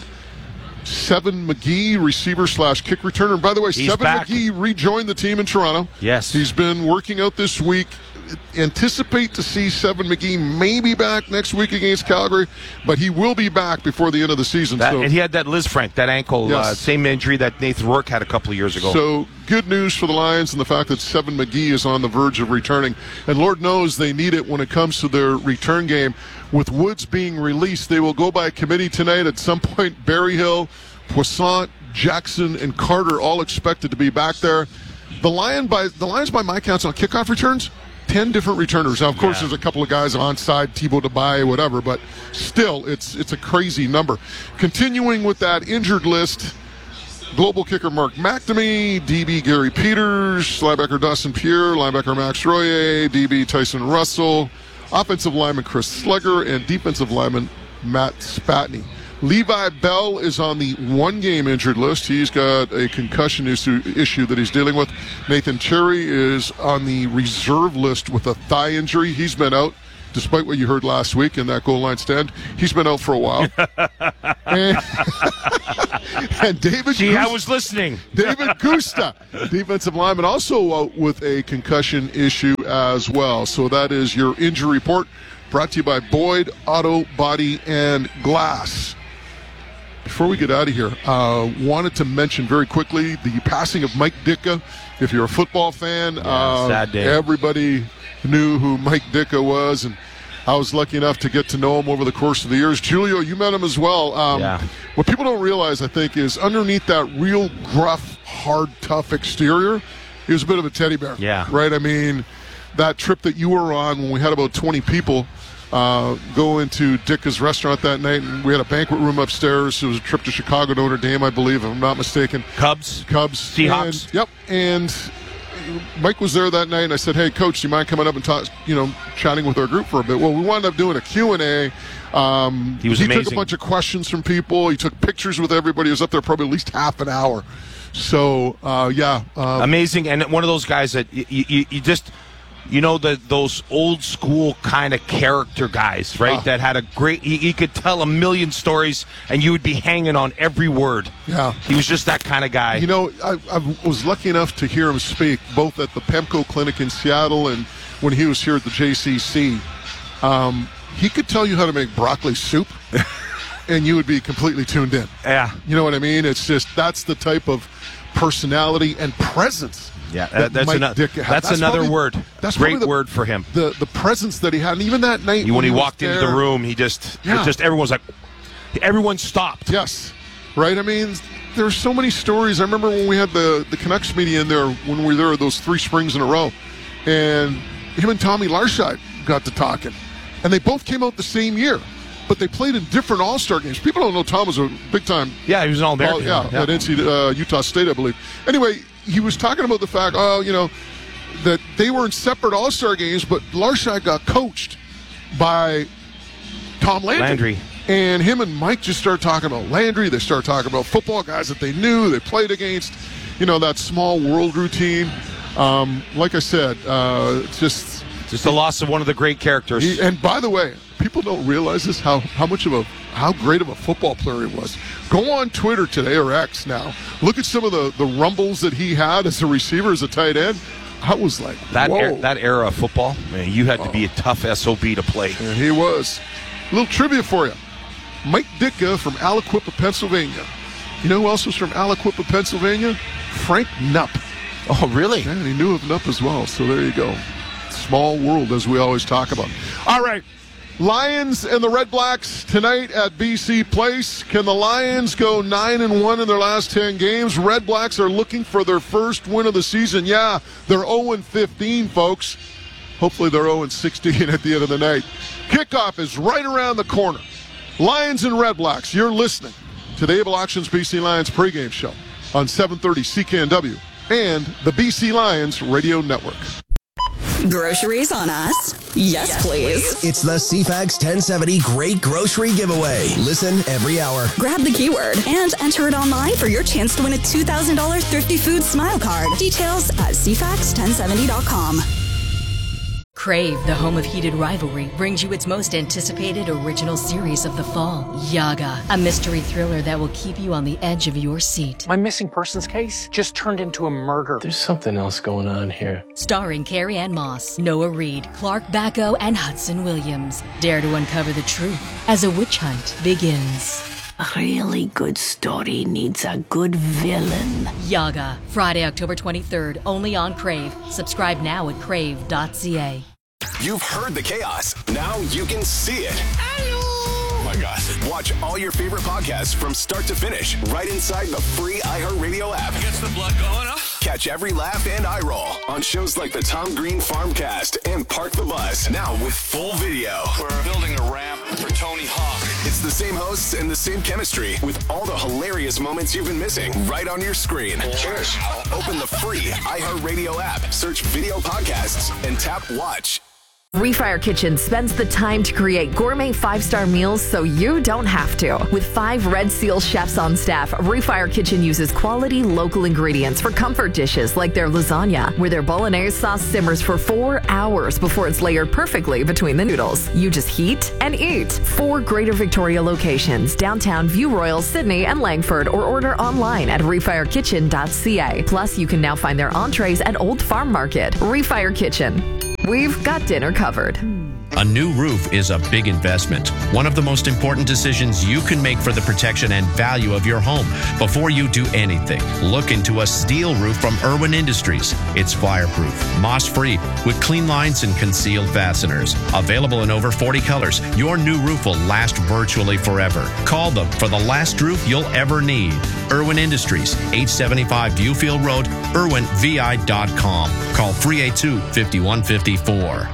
[SPEAKER 1] Seven McGee, receiver slash kick returner. And by the way,
[SPEAKER 13] He's
[SPEAKER 1] Seven
[SPEAKER 13] back.
[SPEAKER 1] McGee rejoined the team in Toronto.
[SPEAKER 13] Yes.
[SPEAKER 1] He's been working out this week. Anticipate to see Seven McGee maybe back next week against Calgary, but he will be back before the end of the season.
[SPEAKER 13] That,
[SPEAKER 1] so,
[SPEAKER 13] and he had that Liz Frank, that ankle,
[SPEAKER 1] Yes.
[SPEAKER 13] uh, same injury that Nathan Rourke had a couple of years ago.
[SPEAKER 1] So good news for the Lions, and the fact that Seven McGee is on the verge of returning. And Lord knows they need it when it comes to their return game. With Woods being released, they will go by committee tonight. At some point, Berryhill, Poissant, Jackson, and Carter all expected to be back there. The Lion by the Lions, by my counts, on kickoff returns, ten different returners. Now, of course,
[SPEAKER 13] Yeah.
[SPEAKER 1] there's a couple of guys onside, Thibaut Debaye, whatever, but still, it's it's a crazy number. Continuing with that injured list, global kicker Mark McNamee, D B Gary Peters, linebacker Dustin Pierre, linebacker Max Royer, D B Tyson Russell, offensive lineman Chris Slegger, and defensive lineman Matt Spatney. Levi Bell is on the one-game injured list. He's got a concussion issue, issue that he's dealing with. Nathan Cherry is on the reserve list with a thigh injury. He's been out, despite what you heard last week in that goal line stand. He's been out for a while. and, and David
[SPEAKER 13] Gee,
[SPEAKER 1] Gusta,
[SPEAKER 13] I was listening.
[SPEAKER 1] David Gusta, defensive lineman, also out with a concussion issue as well. So that is your injury report, brought to you by Boyd Auto Body and Glass. Before we get out of here, uh, wanted to mention very quickly the passing of Mike Ditka. If you're a football fan,
[SPEAKER 13] Yeah,
[SPEAKER 1] uh,
[SPEAKER 13] sad day.
[SPEAKER 1] everybody knew who Mike Ditka was, and I was lucky enough to get to know him over the course of the years. Julio, you met him as well. Um,
[SPEAKER 13] Yeah.
[SPEAKER 1] What people don't realize, I think, is underneath that real gruff, hard, tough exterior, he was a bit of a teddy bear.
[SPEAKER 13] Yeah.
[SPEAKER 1] Right? I mean, that trip that you were on when we had about twenty people uh, go into Ditka's restaurant that night, and we had a banquet room upstairs. It was a trip to Chicago to Notre Dame, I believe, if I'm not mistaken.
[SPEAKER 13] Cubs.
[SPEAKER 1] Cubs.
[SPEAKER 13] Seahawks.
[SPEAKER 1] And, yep. And Mike was there that night, and I said, hey, Coach, do you mind coming up and talk, you know, chatting with our group for a bit? Well, we wound up doing a Q and A. Um,
[SPEAKER 13] He was
[SPEAKER 1] he
[SPEAKER 13] amazing.
[SPEAKER 1] took a bunch of questions from people. He took pictures with everybody. He was up there probably at least half an hour. So, uh, yeah. Um,
[SPEAKER 13] Amazing, and one of those guys that you, you, you just, you know, the, those old school kind of character guys, right?
[SPEAKER 1] Ah.
[SPEAKER 13] That had a great, he, he could tell a million stories, and you would be hanging on every word.
[SPEAKER 1] Yeah.
[SPEAKER 13] He was just that kind of guy.
[SPEAKER 1] You know, I, I was lucky enough to hear him speak both at the PEMCO clinic in Seattle and when he was here at the J C C. Um, he could tell you how to make broccoli soup, and you would be completely tuned in.
[SPEAKER 13] Yeah.
[SPEAKER 1] You know what I mean? It's just, that's the type of personality and presence.
[SPEAKER 13] Yeah,
[SPEAKER 1] that
[SPEAKER 13] that's
[SPEAKER 1] Mike
[SPEAKER 13] another.
[SPEAKER 1] Ditka had.
[SPEAKER 13] That's, another
[SPEAKER 1] probably-
[SPEAKER 13] word.
[SPEAKER 1] That's
[SPEAKER 13] great
[SPEAKER 1] probably the,
[SPEAKER 13] word for him.
[SPEAKER 1] The the presence that he had, and even that night
[SPEAKER 13] When he
[SPEAKER 1] was
[SPEAKER 13] walked into
[SPEAKER 1] there-
[SPEAKER 13] the room, he just,
[SPEAKER 1] Yeah.
[SPEAKER 13] it just everyone was like, everyone stopped.
[SPEAKER 1] Yes, right. I mean, there's so many stories. I remember when we had the the Canucks media in there when we were there those three springs in a row, and him and Tommy Larscheid got to talking, and they both came out the same year, but they played in different All-Star games. People don't know Tom was a big-time.
[SPEAKER 13] Yeah, he was an All-American.
[SPEAKER 1] Oh, yeah,
[SPEAKER 13] Yeah.
[SPEAKER 1] at N C uh, Utah State, I believe. Anyway, he was talking about the fact, oh, you know, that they were in separate All-Star games, but Larscheid got coached by Tom Landry.
[SPEAKER 13] Landry.
[SPEAKER 1] And him and Mike just started talking about Landry. They started talking about football guys that they knew, they played against, you know, that small world routine. Um, like I said, uh, it's just...
[SPEAKER 13] Just the loss of one of the great characters.
[SPEAKER 1] He, and by the way, people don't realize this, how, how much of a, how great of a football player he was. Go on Twitter today, or X now. Look at some of the, the rumbles that he had as a receiver, as a tight end. I was like,
[SPEAKER 13] That
[SPEAKER 1] whoa.
[SPEAKER 13] er, that era of football, man, you had to be a tough S O B to play.
[SPEAKER 1] And he was. A little trivia for you. Mike Ditka from Aliquippa, Pennsylvania. You know who else was from Aliquippa, Pennsylvania? Frank Knupp.
[SPEAKER 13] Oh, really?
[SPEAKER 1] Yeah, and he knew of Knupp as well, so there you go. Small world, as we always talk about. All right, Lions and the Red Blacks tonight at B C Place. Can the Lions go nine and one in their last ten games? Red Blacks are looking for their first win of the season. Yeah, they're oh and fifteen, folks. Hopefully they're oh and sixteen at the end of the night. Kickoff is right around the corner. Lions and Red Blacks, you're listening to the Able Auctions B C Lions pregame show on seven thirty C K N W and the B C Lions Radio Network.
[SPEAKER 19] Groceries on us? Yes, please.
[SPEAKER 11] It's the C FAX ten seventy Great Grocery Giveaway. Listen every hour.
[SPEAKER 19] Grab the keyword and enter it online for your chance to win a two thousand dollars Thrifty Foods Smile Card. Details at c fax ten seventy dot com.
[SPEAKER 21] Crave, the home of heated rivalry, brings you its most anticipated original series of the fall, Yaga, a mystery thriller that will keep you on the edge of your seat.
[SPEAKER 22] My missing persons case just turned into a murder. There's something else going on here.
[SPEAKER 21] Starring Carrie Ann Moss, Noah Reid, Clark Bacco, and Hudson Williams. Dare to uncover the truth as a witch hunt begins.
[SPEAKER 23] A really good story needs a good villain.
[SPEAKER 21] Yaga, Friday, October twenty-third, only on Crave. Subscribe now at crave dot c a.
[SPEAKER 24] You've heard the chaos. Now you can see it. Oh my gosh. Watch all your favorite podcasts from start to finish right inside the free iHeartRadio app. Gets the blood going up. Catch every laugh and eye roll on shows like the Tom Green Farmcast and Park the Bus. Now with full video. We're building a ramp for Tony Hawk. It's the same hosts and the same chemistry with all the hilarious moments you've been missing right on your screen. Cheers. Open the free iHeartRadio app, search video podcasts, and tap watch.
[SPEAKER 10] Refire Kitchen spends the time to create gourmet five-star meals so you don't have to. With five Red Seal chefs on staff, Refire Kitchen uses quality local ingredients for comfort dishes like their lasagna, where their bolognese sauce simmers for four hours before it's layered perfectly between the noodles. You just heat and eat. Four Greater Victoria locations, downtown, View Royal, Sydney, and Langford, or order online at refire kitchen dot c a. Plus, you can now find their entrees at Old Farm Market. Refire Kitchen. We've got dinner covered.
[SPEAKER 4] A new roof is a big investment. One of the most important decisions you can make for the protection and value of your home. Before you do anything, look into a steel roof from Irwin Industries. It's fireproof, moss-free, with clean lines and concealed fasteners. Available in over forty colors, your new roof will last virtually forever. Call them for the last roof you'll ever need. Irwin Industries, eight seventy-five Viewfield Road, irwin v i dot com. Call three eight two, five one five four.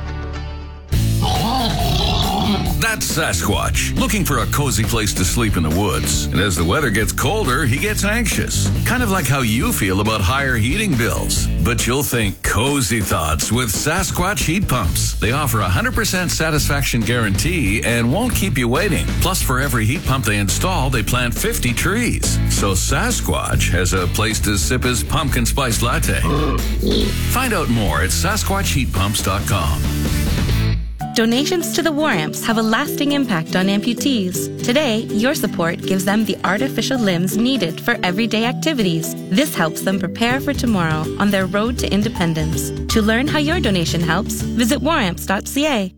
[SPEAKER 7] That's Sasquatch, looking for a cozy place to sleep in the woods. And as the weather gets colder, he gets anxious. Kind of like how you feel about higher heating bills. But you'll think cozy thoughts with Sasquatch heat pumps. They offer a one hundred percent satisfaction guarantee and won't keep you waiting. Plus, for every heat pump they install, they plant fifty trees. So Sasquatch has a place to sip his pumpkin spice latte. Find out more at sasquatch heat pumps dot com.
[SPEAKER 8] Donations to the War Amps have a lasting impact on amputees. Today, your support gives them the artificial limbs needed for everyday activities. This helps them prepare for tomorrow on their road to independence. To learn how your donation helps, visit war amps dot c a.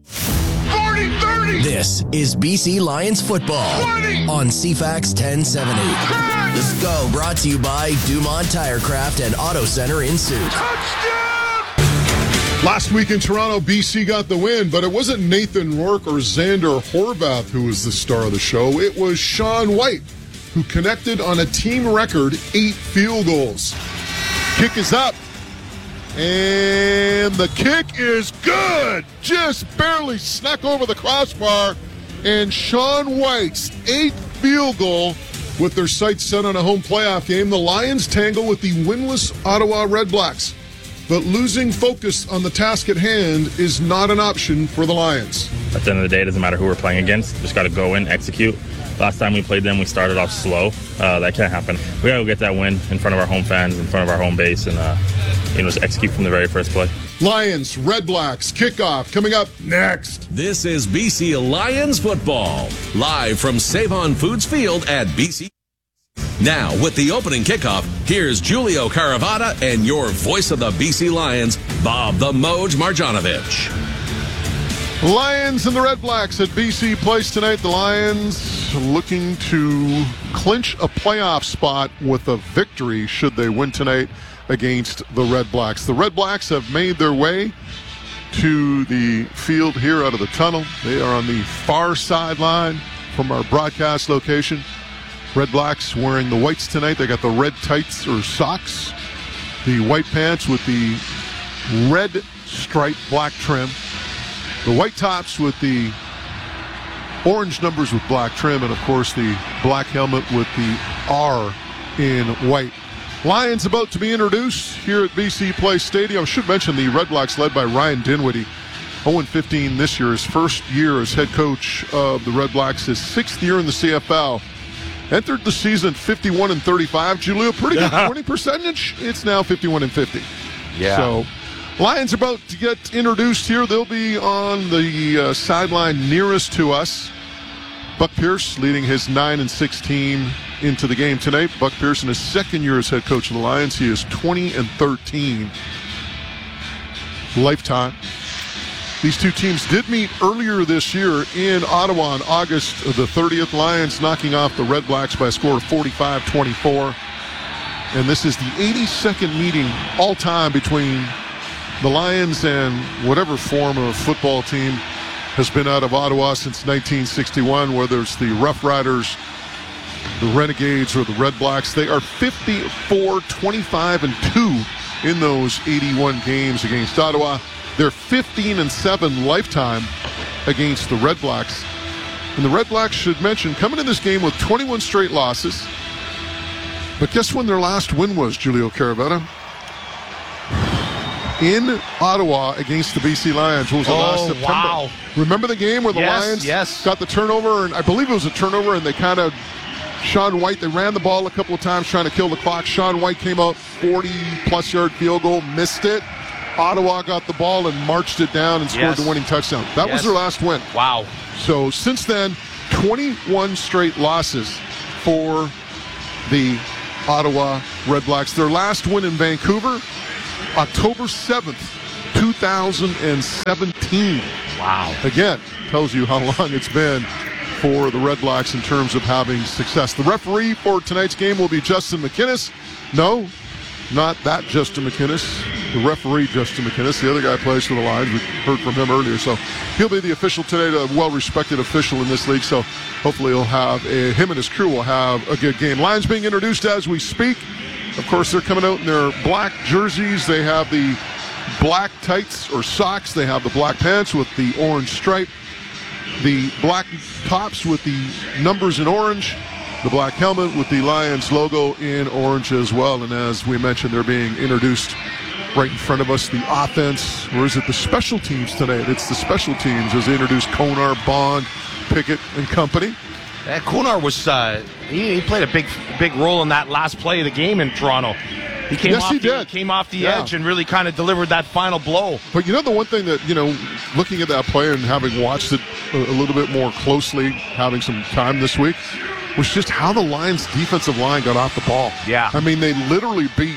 [SPEAKER 11] This is B C Lions football on C FAX ten seventy. Let's go. Brought to you by Dumont Tirecraft and Auto Center in Suit.
[SPEAKER 1] Last week in Toronto, B C got the win, but it wasn't Nathan Rourke or Xander Horvath who was the star of the show. It was Sean White, who connected on a team record eight field goals. Kick is up, and the kick is good. Just barely snuck over the crossbar, and Sean White's eighth field goal with their sights set on a home playoff game. The Lions tangle with the winless Ottawa Redblacks. But losing focus on the task at hand is not an option for the Lions.
[SPEAKER 14] At the end of the day, it doesn't matter who we're playing against. Just got to go in, execute. Last time we played them, we started off slow. Uh, that can't happen. We got to go get that win in front of our home fans, in front of our home base, and uh, you know, just execute from the very first play.
[SPEAKER 1] Lions, Redblacks, kickoff coming up next.
[SPEAKER 12] This is B C Lions football, live from Save-On Foods Field at B C. Now, with the opening kickoff, here's Julio Caravata and your voice of the B C Lions, Bob the Moj Marjanovic.
[SPEAKER 1] Lions and the Redblacks at B C Place tonight. The Lions looking to clinch a playoff spot with a victory should they win tonight against the Redblacks. The Redblacks have made their way to the field here out of the tunnel. They are on the far sideline from our broadcast location. Redblacks wearing the whites tonight. They got the red tights or socks, the white pants with the red stripe black trim, the white tops with the orange numbers with black trim, and of course the black helmet with the R in white. Lions about to be introduced here at B C Place Stadium. I should mention the Redblacks led by Ryan Dinwiddie. oh and fifteen this year, his first year as head coach of the Redblacks, his sixth year in the C F L. Entered the season fifty-one and thirty-five. Julio, pretty good twenty percentage. It's now fifty-one and fifty.
[SPEAKER 13] Yeah.
[SPEAKER 1] So, Lions about to get introduced here. They'll be on the uh, sideline nearest to us. Buck Pierce leading his nine and six team into the game tonight. Buck Pierce in his second year as head coach of the Lions. He is twenty and thirteen lifetime. These two teams did meet earlier this year in Ottawa on August the thirtieth. Lions knocking off the Redblacks by a score of forty-five twenty-four. And this is the eighty-second meeting all-time between the Lions and whatever form of football team has been out of Ottawa since nineteen sixty-one, whether it's the Rough Riders, the Renegades, or the Redblacks. They are fifty-four twenty-five and two in those eighty-one games against Ottawa. They're fifteen and seven lifetime against the Redblacks. And the Redblacks, should mention, coming in this game with twenty-one straight losses. But guess when their last win was, Julio Caravetta? in Ottawa against the B C Lions. What was it,
[SPEAKER 13] Oh,
[SPEAKER 1] last September?
[SPEAKER 13] wow.
[SPEAKER 1] Remember the game where the
[SPEAKER 13] Yes,
[SPEAKER 1] Lions
[SPEAKER 13] yes.
[SPEAKER 1] got the turnover, and I believe it was a turnover, and they kind of, Sean White, they ran the ball a couple of times trying to kill the clock. Sean White came out, forty-plus yard field goal, missed it. Ottawa got the ball and marched it down and scored
[SPEAKER 13] Yes.
[SPEAKER 1] the winning touchdown. That
[SPEAKER 13] Yes.
[SPEAKER 1] was their last win.
[SPEAKER 13] Wow.
[SPEAKER 1] So since then, twenty-one straight losses for the Ottawa Redblacks. Their last win in Vancouver, October seventh, two thousand seventeen.
[SPEAKER 13] Wow.
[SPEAKER 1] Again, tells you how long it's been for the Redblacks in terms of having success. The referee for tonight's game will be Justin McInnes. No, not that Justin McInnes. The referee, Justin McInnes. The other guy plays for the Lions. We heard from him earlier. So he'll be the official today, a well-respected official in this league. So hopefully he'll have a, him and his crew will have a good game. Lions being introduced as we speak. Of course, they're coming out in their black jerseys. They have the black tights or socks. They have the black pants with the orange stripe. The black tops with the numbers in orange. The black helmet with the Lions logo in orange as well. And as we mentioned, they're being introduced right in front of us. The offense, or is it the special teams tonight? It's the special teams as they introduce Konar, Bond, Pickett, and company.
[SPEAKER 13] Yeah, Konar was uh, he, he played a big big role in that last play of the game in Toronto. He came
[SPEAKER 1] Yes,
[SPEAKER 13] off
[SPEAKER 1] he
[SPEAKER 13] the,
[SPEAKER 1] did.
[SPEAKER 13] came off the
[SPEAKER 1] Yeah.
[SPEAKER 13] edge and really kind of delivered that final blow.
[SPEAKER 1] But you know the one thing that, you know, looking at that play and having watched it a, a little bit more closely, having some time this week, was just how the Lions' defensive line got off the ball.
[SPEAKER 13] Yeah.
[SPEAKER 1] I mean, they literally beat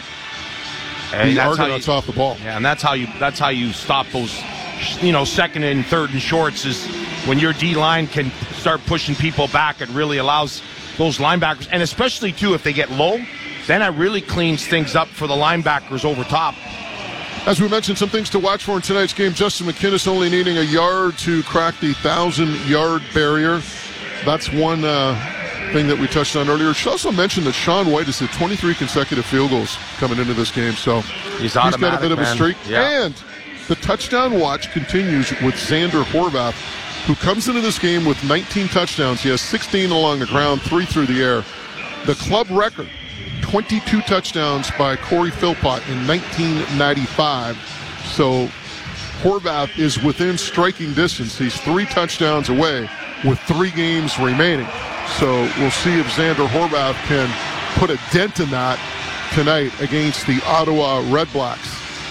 [SPEAKER 13] And
[SPEAKER 1] the
[SPEAKER 13] that's how
[SPEAKER 1] Argonauts
[SPEAKER 13] you-
[SPEAKER 1] off the ball.
[SPEAKER 13] Yeah, and that's how you that's how you stop those, you know, second and third and shorts is when your D line can start pushing people back. It really allows those linebackers, and especially too if they get low, then it really cleans things up for the linebackers over top.
[SPEAKER 1] As we mentioned, some things to watch for in tonight's game. Justin McInnes only needing a yard to crack the thousand-yard barrier. That's one uh, thing that we touched on earlier. She also mentioned that Sean White has hit twenty-three consecutive field goals coming into this game. So
[SPEAKER 13] He's
[SPEAKER 1] got a
[SPEAKER 13] automatic,
[SPEAKER 1] bit of a
[SPEAKER 13] man.
[SPEAKER 1] streak.
[SPEAKER 13] Yeah.
[SPEAKER 1] And the touchdown watch continues with Xander Horvath, who comes into this game with nineteen touchdowns. He has sixteen along the ground, three through the air. The club record, twenty-two touchdowns by Corey Philpott in nineteen ninety-five. So Horvath is within striking distance. He's three touchdowns away with three games remaining. So we'll see if Xander Horvath can put a dent in that tonight against the Ottawa Redblacks.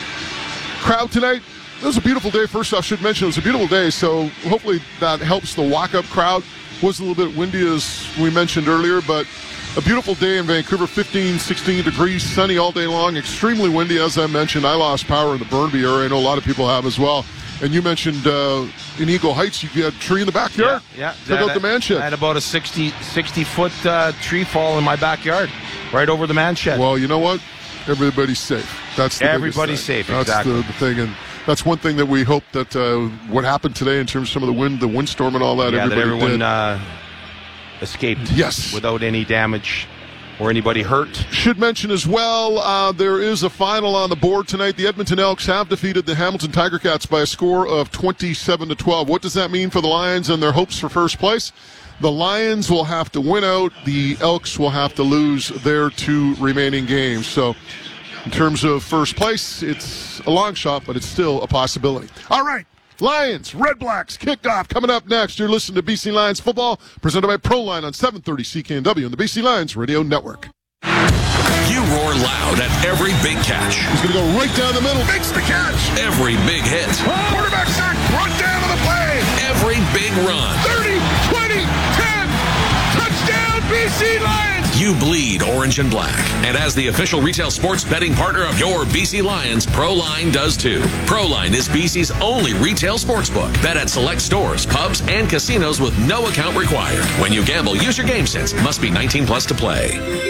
[SPEAKER 1] Crowd tonight, it was a beautiful day. First off, I should mention it was a beautiful day, so hopefully that helps the walk-up crowd. Was a little bit windy, as we mentioned earlier, but a beautiful day in Vancouver, fifteen, sixteen degrees, sunny all day long, extremely windy, as I mentioned. I lost power in the Burnaby area. I know a lot of people have as well. And you mentioned uh, in Eagle Heights, you get a tree in the backyard.
[SPEAKER 13] Yeah,
[SPEAKER 1] Check out the man shed.
[SPEAKER 13] I had about a sixty, sixty foot uh, tree fall in my backyard, right over the man shed.
[SPEAKER 1] Well, you know what? Everybody's safe. That's the
[SPEAKER 13] Everybody's
[SPEAKER 1] biggest thing.
[SPEAKER 13] safe,
[SPEAKER 1] That's
[SPEAKER 13] exactly.
[SPEAKER 1] the, the thing, and that's one thing that we hope that uh, what happened today in terms of some of the wind, the windstorm, and all that.
[SPEAKER 13] yeah, that
[SPEAKER 1] everybody
[SPEAKER 13] everyone
[SPEAKER 1] did.
[SPEAKER 13] uh, escaped.
[SPEAKER 1] Yes,
[SPEAKER 13] without any damage or anybody hurt.
[SPEAKER 1] Should mention as well, uh, there is a final on the board tonight. The Edmonton Elks have defeated the Hamilton Tiger Cats by a score of twenty-seven to twelve. What does that mean for the Lions and their hopes for first place? The Lions will have to win out. The Elks will have to lose their two remaining games. So in terms of first place, it's a long shot, but it's still a possibility. All right. Lions, Redblacks, kicked off. Coming up next, you're listening to B C Lions Football, presented by ProLine on seven thirty C K N W and the B C Lions Radio Network.
[SPEAKER 7] You roar loud at every big catch.
[SPEAKER 1] He's going to go right down the middle.
[SPEAKER 7] Makes the catch. Every big hit.
[SPEAKER 5] Quarterback sack, brought down on the play.
[SPEAKER 7] Every big run.
[SPEAKER 5] thirty, twenty, ten. Touchdown, B C Lions.
[SPEAKER 7] You bleed orange and black. And as the official retail sports betting partner of your B C Lions, ProLine does too. ProLine is B C's only retail sportsbook. Bet at select stores, pubs, and casinos with no account required. When you gamble, use your game sense. Must be nineteen plus to play.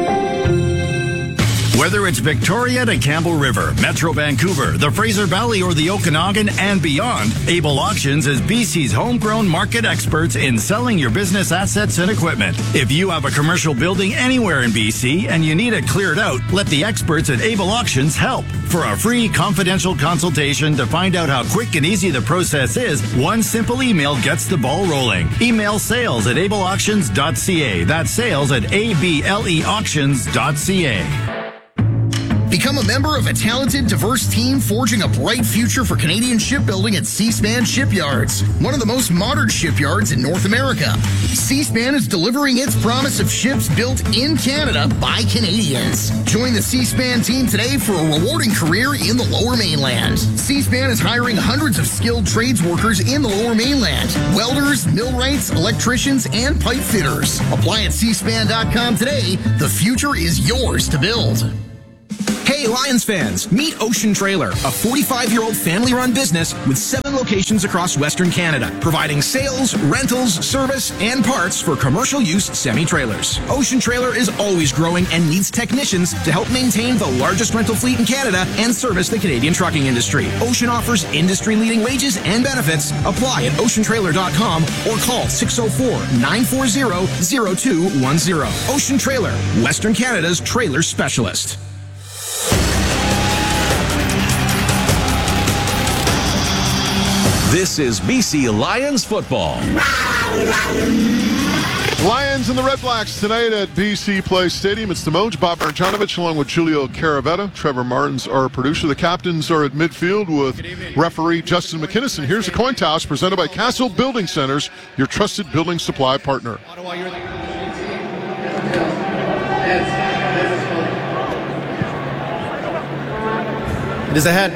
[SPEAKER 2] Whether it's Victoria to Campbell River, Metro Vancouver, the Fraser Valley, or the Okanagan and beyond, Able Auctions is B C's homegrown market experts in selling your business assets and equipment. If you have a commercial building anywhere in B C and you need it cleared out, let the experts at Able Auctions help. For a free confidential consultation to find out how quick and easy the process is, one simple email gets the ball rolling. Email sales at able auctions dot c a. That's sales at A B L E auctions dot c a.
[SPEAKER 3] Become a member of a talented, diverse team forging a bright future for Canadian shipbuilding at Seaspan Shipyards, one of the most modern shipyards in North America. Seaspan is delivering its promise of ships built in Canada by Canadians. Join the Seaspan team today for a rewarding career in the Lower Mainland. Seaspan is hiring hundreds of skilled trades workers in the Lower Mainland: welders, millwrights, electricians, and pipe fitters. Apply at seaspan dot com today. The future is yours to build.
[SPEAKER 6] Hey Lions fans, meet Ocean Trailer, a forty-five-year-old family-run business with seven locations across Western Canada, providing sales, rentals, service, and parts for commercial use semi-trailers. Ocean Trailer is always growing and needs technicians to help maintain the largest rental fleet in Canada and service the Canadian trucking industry. Ocean offers industry-leading wages and benefits. Apply at ocean trailer dot com or call six oh four, nine four zero, zero two one zero. Ocean Trailer, Western Canada's trailer specialist.
[SPEAKER 12] This is B C Lions football.
[SPEAKER 1] Lions and the Red Blacks tonight at B C Place Stadium. It's the Moj, Bob Marjanovic, along with Julio Caravetta. Trevor Martin's our producer. The captains are at midfield with referee Justin McInnes. And here's a coin toss presented by Castle Building Centers, your trusted building supply partner.
[SPEAKER 9] It is ahead.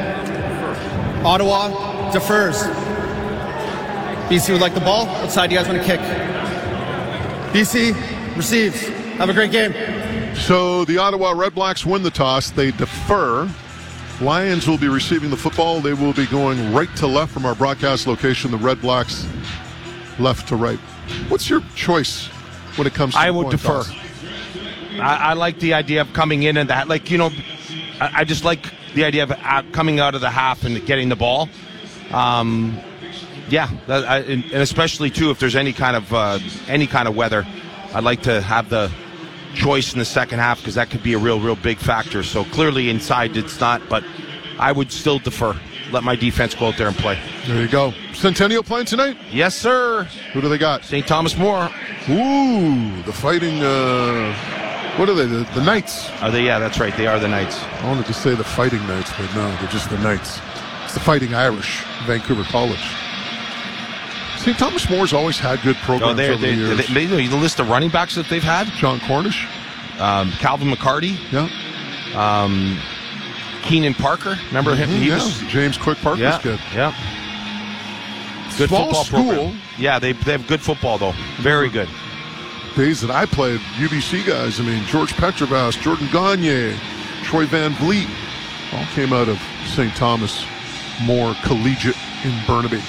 [SPEAKER 9] Ottawa defers. B C would like the ball. What side do you guys want to kick? B C receives. Have a great game.
[SPEAKER 1] So the Ottawa Red Blacks win the toss. They defer. Lions will be receiving the football. They will be going right to left from our broadcast location. The Red Blacks left to right. What's your choice when it comes to
[SPEAKER 13] I would defer. I, I like the idea of coming in and that. Like, you know, I, I just like the idea of uh, coming out of the half and getting the ball. Um, yeah, that, I, and, and especially too if there's any kind of uh, any kind of weather, I'd like to have the choice in the second half because that could be a real, real big factor. So clearly inside it's not, but I would still defer. Let my defense go out there and play.
[SPEAKER 1] There you go. Centennial playing tonight?
[SPEAKER 13] Yes, sir.
[SPEAKER 1] Who do they got?
[SPEAKER 13] Saint Thomas More.
[SPEAKER 1] Ooh, the Fighting. Uh, what are they? The, the Knights.
[SPEAKER 13] Are they? Yeah, that's right. They are the Knights.
[SPEAKER 1] I wanted to say the Fighting Knights, but no, they're just the Knights. It's the Fighting Irish, Vancouver College. Saint Thomas More's always had good programs
[SPEAKER 13] oh,
[SPEAKER 1] over
[SPEAKER 13] they,
[SPEAKER 1] the years.
[SPEAKER 13] They, they, the list of running backs that they've had:
[SPEAKER 1] John Cornish,
[SPEAKER 13] um, Calvin McCarty,
[SPEAKER 1] yeah,
[SPEAKER 13] um, Keenan Parker. Remember him?
[SPEAKER 1] Mm-hmm,
[SPEAKER 13] he
[SPEAKER 1] yeah.
[SPEAKER 13] was
[SPEAKER 1] James Quick Parker's
[SPEAKER 13] yeah,
[SPEAKER 1] good.
[SPEAKER 13] Yeah, good
[SPEAKER 1] Small
[SPEAKER 13] football
[SPEAKER 1] school.
[SPEAKER 13] program. Yeah, they they have good football though. Very good.
[SPEAKER 1] Days that I played, U B C guys. I mean, George Petrovas, Jordan Gagne, Troy Van Vliet, all came out of Saint Thomas More Collegiate in Burnaby.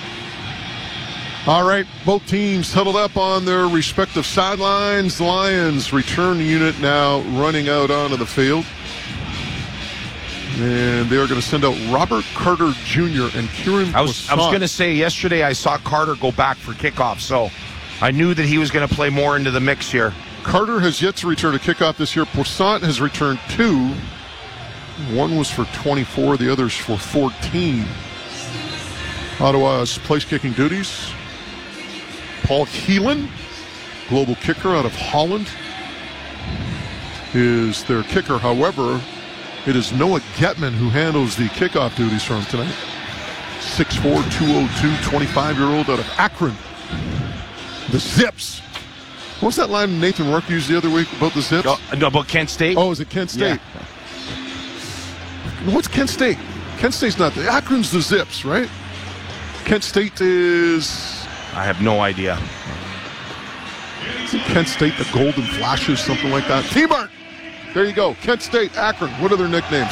[SPEAKER 1] All right, both teams huddled up on their respective sidelines. The Lions return unit now running out onto the field. And they're going to send out Robert Carter Junior and Kieran
[SPEAKER 13] I was, I was going to say, yesterday I saw Carter go back for kickoff, so I knew that he was going to play more into the mix here.
[SPEAKER 1] Carter has yet to return a kickoff this year. Poissant has returned two. One was for twenty-four, the other's for fourteen. Ottawa's place kicking duties. Paul Keelan, global kicker out of Holland, is their kicker. However, it is Noah Getman who handles the kickoff duties for him tonight. six four, two oh two, twenty-five-year-old out of Akron. The Zips. What was that line Nathan Rourke used the other week about the Zips?
[SPEAKER 13] No, no about Kent State.
[SPEAKER 1] Oh, is it Kent State? Yeah. What's Kent State? Kent State's not the Akron's the Zips, right? Kent State is...
[SPEAKER 13] I have no idea.
[SPEAKER 1] Isn't Kent State the Golden Flashes, something like that? T-Bart! There you go. Kent State, Akron. What are their nicknames?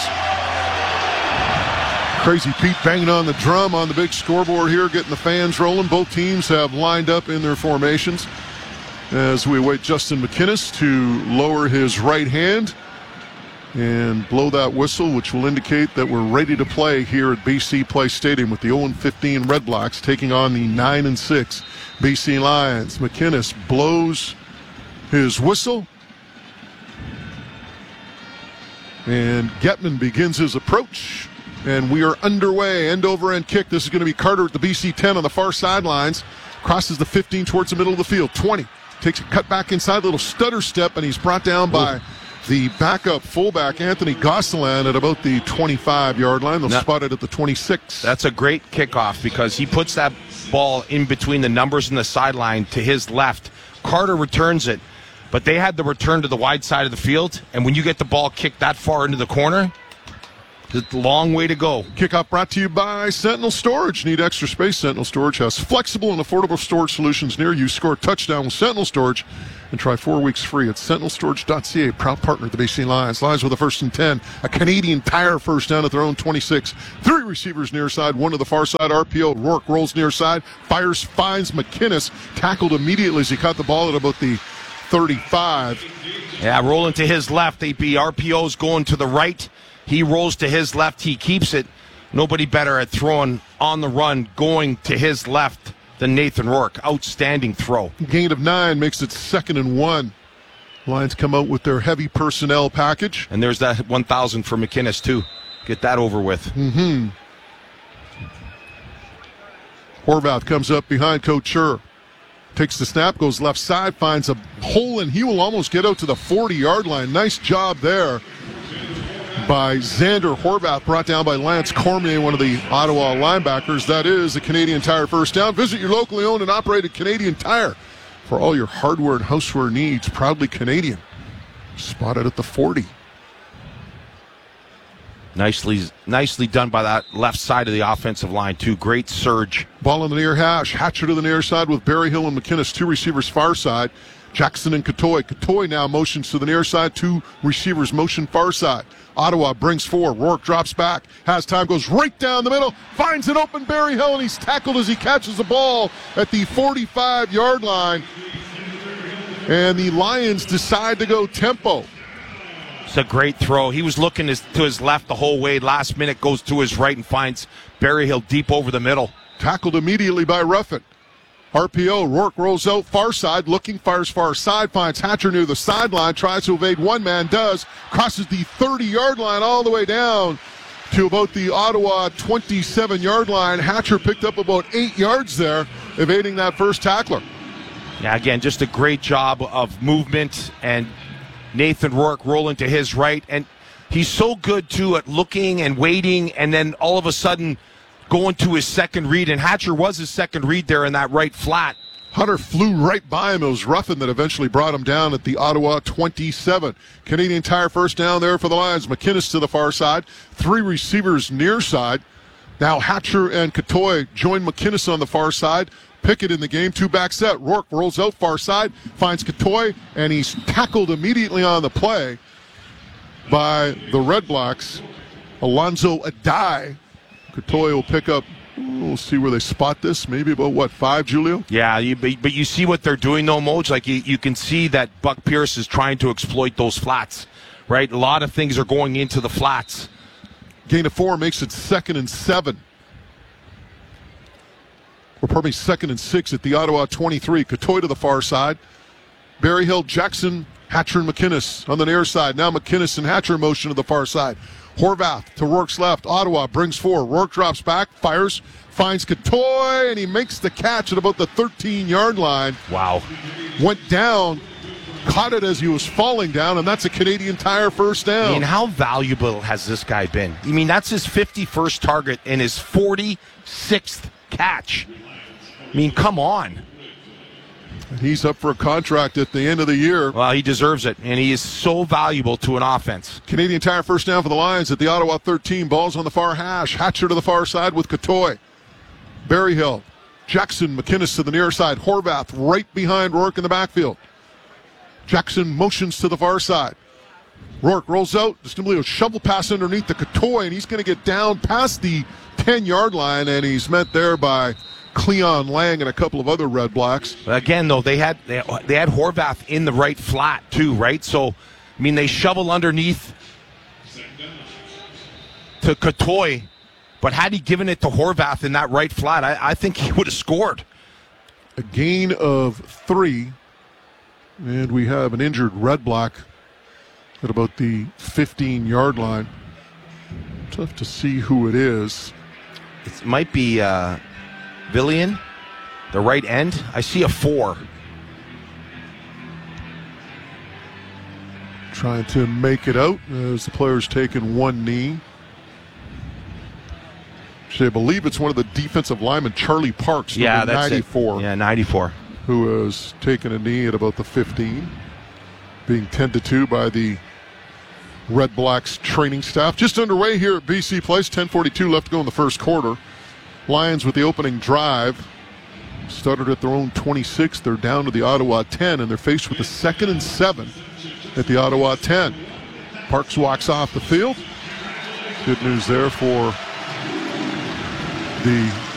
[SPEAKER 1] Crazy Pete banging on the drum on the big scoreboard here, getting the fans rolling. Both teams have lined up in their formations as we await Justin McInnes to lower his right hand and blow that whistle, which will indicate that we're ready to play here at B C Place Stadium with the oh and fifteen Red Blacks taking on the nine and six B C Lions. McInnes blows his whistle, and Getman begins his approach, and we are underway. End over end kick. This is going to be Carter at the B C ten on the far sidelines. Crosses the fifteen towards the middle of the field. twenty. Takes a cut back inside, little stutter step, and he's brought down by the backup fullback, Anthony Gosselin, at about the twenty-five-yard line. They'll
[SPEAKER 13] No.
[SPEAKER 1] spot it at the twenty-six.
[SPEAKER 13] That's a great kickoff because he puts that ball in between the numbers and the sideline to his left. Carter returns it, but they had the return to the wide side of the field, and when you get the ball kicked that far into the corner, it's a long way to go.
[SPEAKER 1] Kickoff brought to you by Sentinel Storage. Need extra space? Sentinel Storage has flexible and affordable storage solutions near you. Score a touchdown with Sentinel Storage and try four weeks free at sentinel storage dot c a. Proud partner of the B C Lions. Lions with a first and ten. A Canadian Tire first down at their own twenty-six. Three receivers near side, one to the far side. R P O. Rourke rolls near side. Fires, finds McInnes. Tackled immediately as he caught the ball at about the thirty-five.
[SPEAKER 13] Yeah, rolling to his left. A B R P O's going to the right. He rolls to his left. He keeps it. Nobody better at throwing on the run, going to his left than Nathan Rourke. Outstanding throw.
[SPEAKER 1] Gain of nine makes it second and one. Lions come out with their heavy personnel package.
[SPEAKER 13] And there's that one thousand for McInnes, too. Get that over with.
[SPEAKER 1] Mm-hmm. Horvath comes up behind Couture. Takes the snap, goes left side, finds a hole, and he will almost get out to the forty-yard line. Nice job there by Xander Horvath, brought down by Lance Cormier, one of the Ottawa linebackers. That is a Canadian Tire first down. Visit your locally owned and operated Canadian Tire for all your hardware and houseware needs. Proudly Canadian. Spotted at the forty.
[SPEAKER 13] Nicely, nicely done by that left side of the offensive line, too. Great surge.
[SPEAKER 1] Ball on the near hash. Hatcher to the near side with Berryhill and McInnes. Two receivers far side. Jackson and Katoy. Katoy now motions to the near side. Two receivers motion far side. Ottawa brings four. Rourke drops back. Has time. Goes right down the middle. Finds an open Berryhill, and he's tackled as he catches the ball at the forty-five-yard line. And the Lions decide to go tempo.
[SPEAKER 13] It's a great throw. He was looking his, to his left the whole way. Last minute goes to his right and finds Berryhill deep over the middle.
[SPEAKER 1] Tackled immediately by Ruffin. R P O, Rourke rolls out far side, looking, fires far side, finds Hatcher near the sideline, tries to evade one man, does, crosses the thirty-yard line all the way down to about the Ottawa twenty-seven-yard line. Hatcher picked up about eight yards there, evading that first tackler.
[SPEAKER 13] Yeah, again, just a great job of movement, and Nathan Rourke rolling to his right, and he's so good, too, at looking and waiting, and then all of a sudden going to his second read, and Hatcher was his second read there in that right flat.
[SPEAKER 1] Hunter flew right by him. It was Ruffin that eventually brought him down at the Ottawa twenty-seven. Canadian Tire first down there for the Lions. McInnes to the far side. Three receivers near side. Now Hatcher and Katoy join McInnes on the far side. Pickett in the game. Two back set. Rourke rolls out far side. Finds Katoy, and he's tackled immediately on the play by the Red Blacks. Alonzo Adai. Katoy will pick up, we'll see where they spot this, maybe about, what, five, Julio?
[SPEAKER 13] Yeah, you, but, but you see what they're doing, though, Moj. Like, you, you can see that Buck Pierce is trying to exploit those flats, right? A lot of things are going into the flats.
[SPEAKER 1] Gain of four makes it second and seven. Or probably second and six at the Ottawa twenty-three. Katoy to the far side. Berryhill, Jackson, Hatcher, and McInnes on the near side. Now McInnes and Hatcher motion to the far side. Horvath to Rourke's left. Ottawa brings four. Rourke drops back, fires, finds Katoy, and he makes the catch at about the thirteen-yard line.
[SPEAKER 13] Wow.
[SPEAKER 1] Went down, caught it as he was falling down, and that's a Canadian Tire first down.
[SPEAKER 13] I mean, how valuable has this guy been? I mean, that's his fifty-first target and his forty-sixth catch. I mean, come on.
[SPEAKER 1] He's up for a contract at the end of the year.
[SPEAKER 13] Well, he deserves it, and he is so valuable to an offense.
[SPEAKER 1] Canadian Tire first down for the Lions at the Ottawa thirteen. Ball's on the far hash. Hatcher to the far side with Katoy. Berryhill, Jackson, McInnes to the near side. Horvath right behind Rourke in the backfield. Jackson motions to the far side. Rourke rolls out. Just a shovel pass underneath the Katoy, and he's going to get down past the ten-yard line, and he's met there by Cleon Lang and a couple of other Red Blacks.
[SPEAKER 13] Again, though, they had they, they had Horvath in the right flat, too, right? So, I mean, they shovel underneath to Katoy, but had he given it to Horvath in that right flat, I, I think he would have scored.
[SPEAKER 1] A gain of three, and we have an injured Red Black at about the fifteen-yard line. Tough to see who it is.
[SPEAKER 13] It might be uh, Villian, the right end. I see a four.
[SPEAKER 1] trying to make it out as the player's taking one knee. I believe it's one of the defensive linemen, Charlie Parks,
[SPEAKER 13] yeah,
[SPEAKER 1] number
[SPEAKER 13] that's
[SPEAKER 1] ninety-four.
[SPEAKER 13] It. Yeah, ninety-four.
[SPEAKER 1] Who has taken a knee at about the fifteen, being tended to by the Red Blacks training staff. Just underway here at B C Place, ten forty-two left to go in the first quarter. Lions with the opening drive. Started at their own twenty-six. They're down to the Ottawa ten, and they're faced with a second and seven at the Ottawa ten. Parks walks off the field. Good news there for the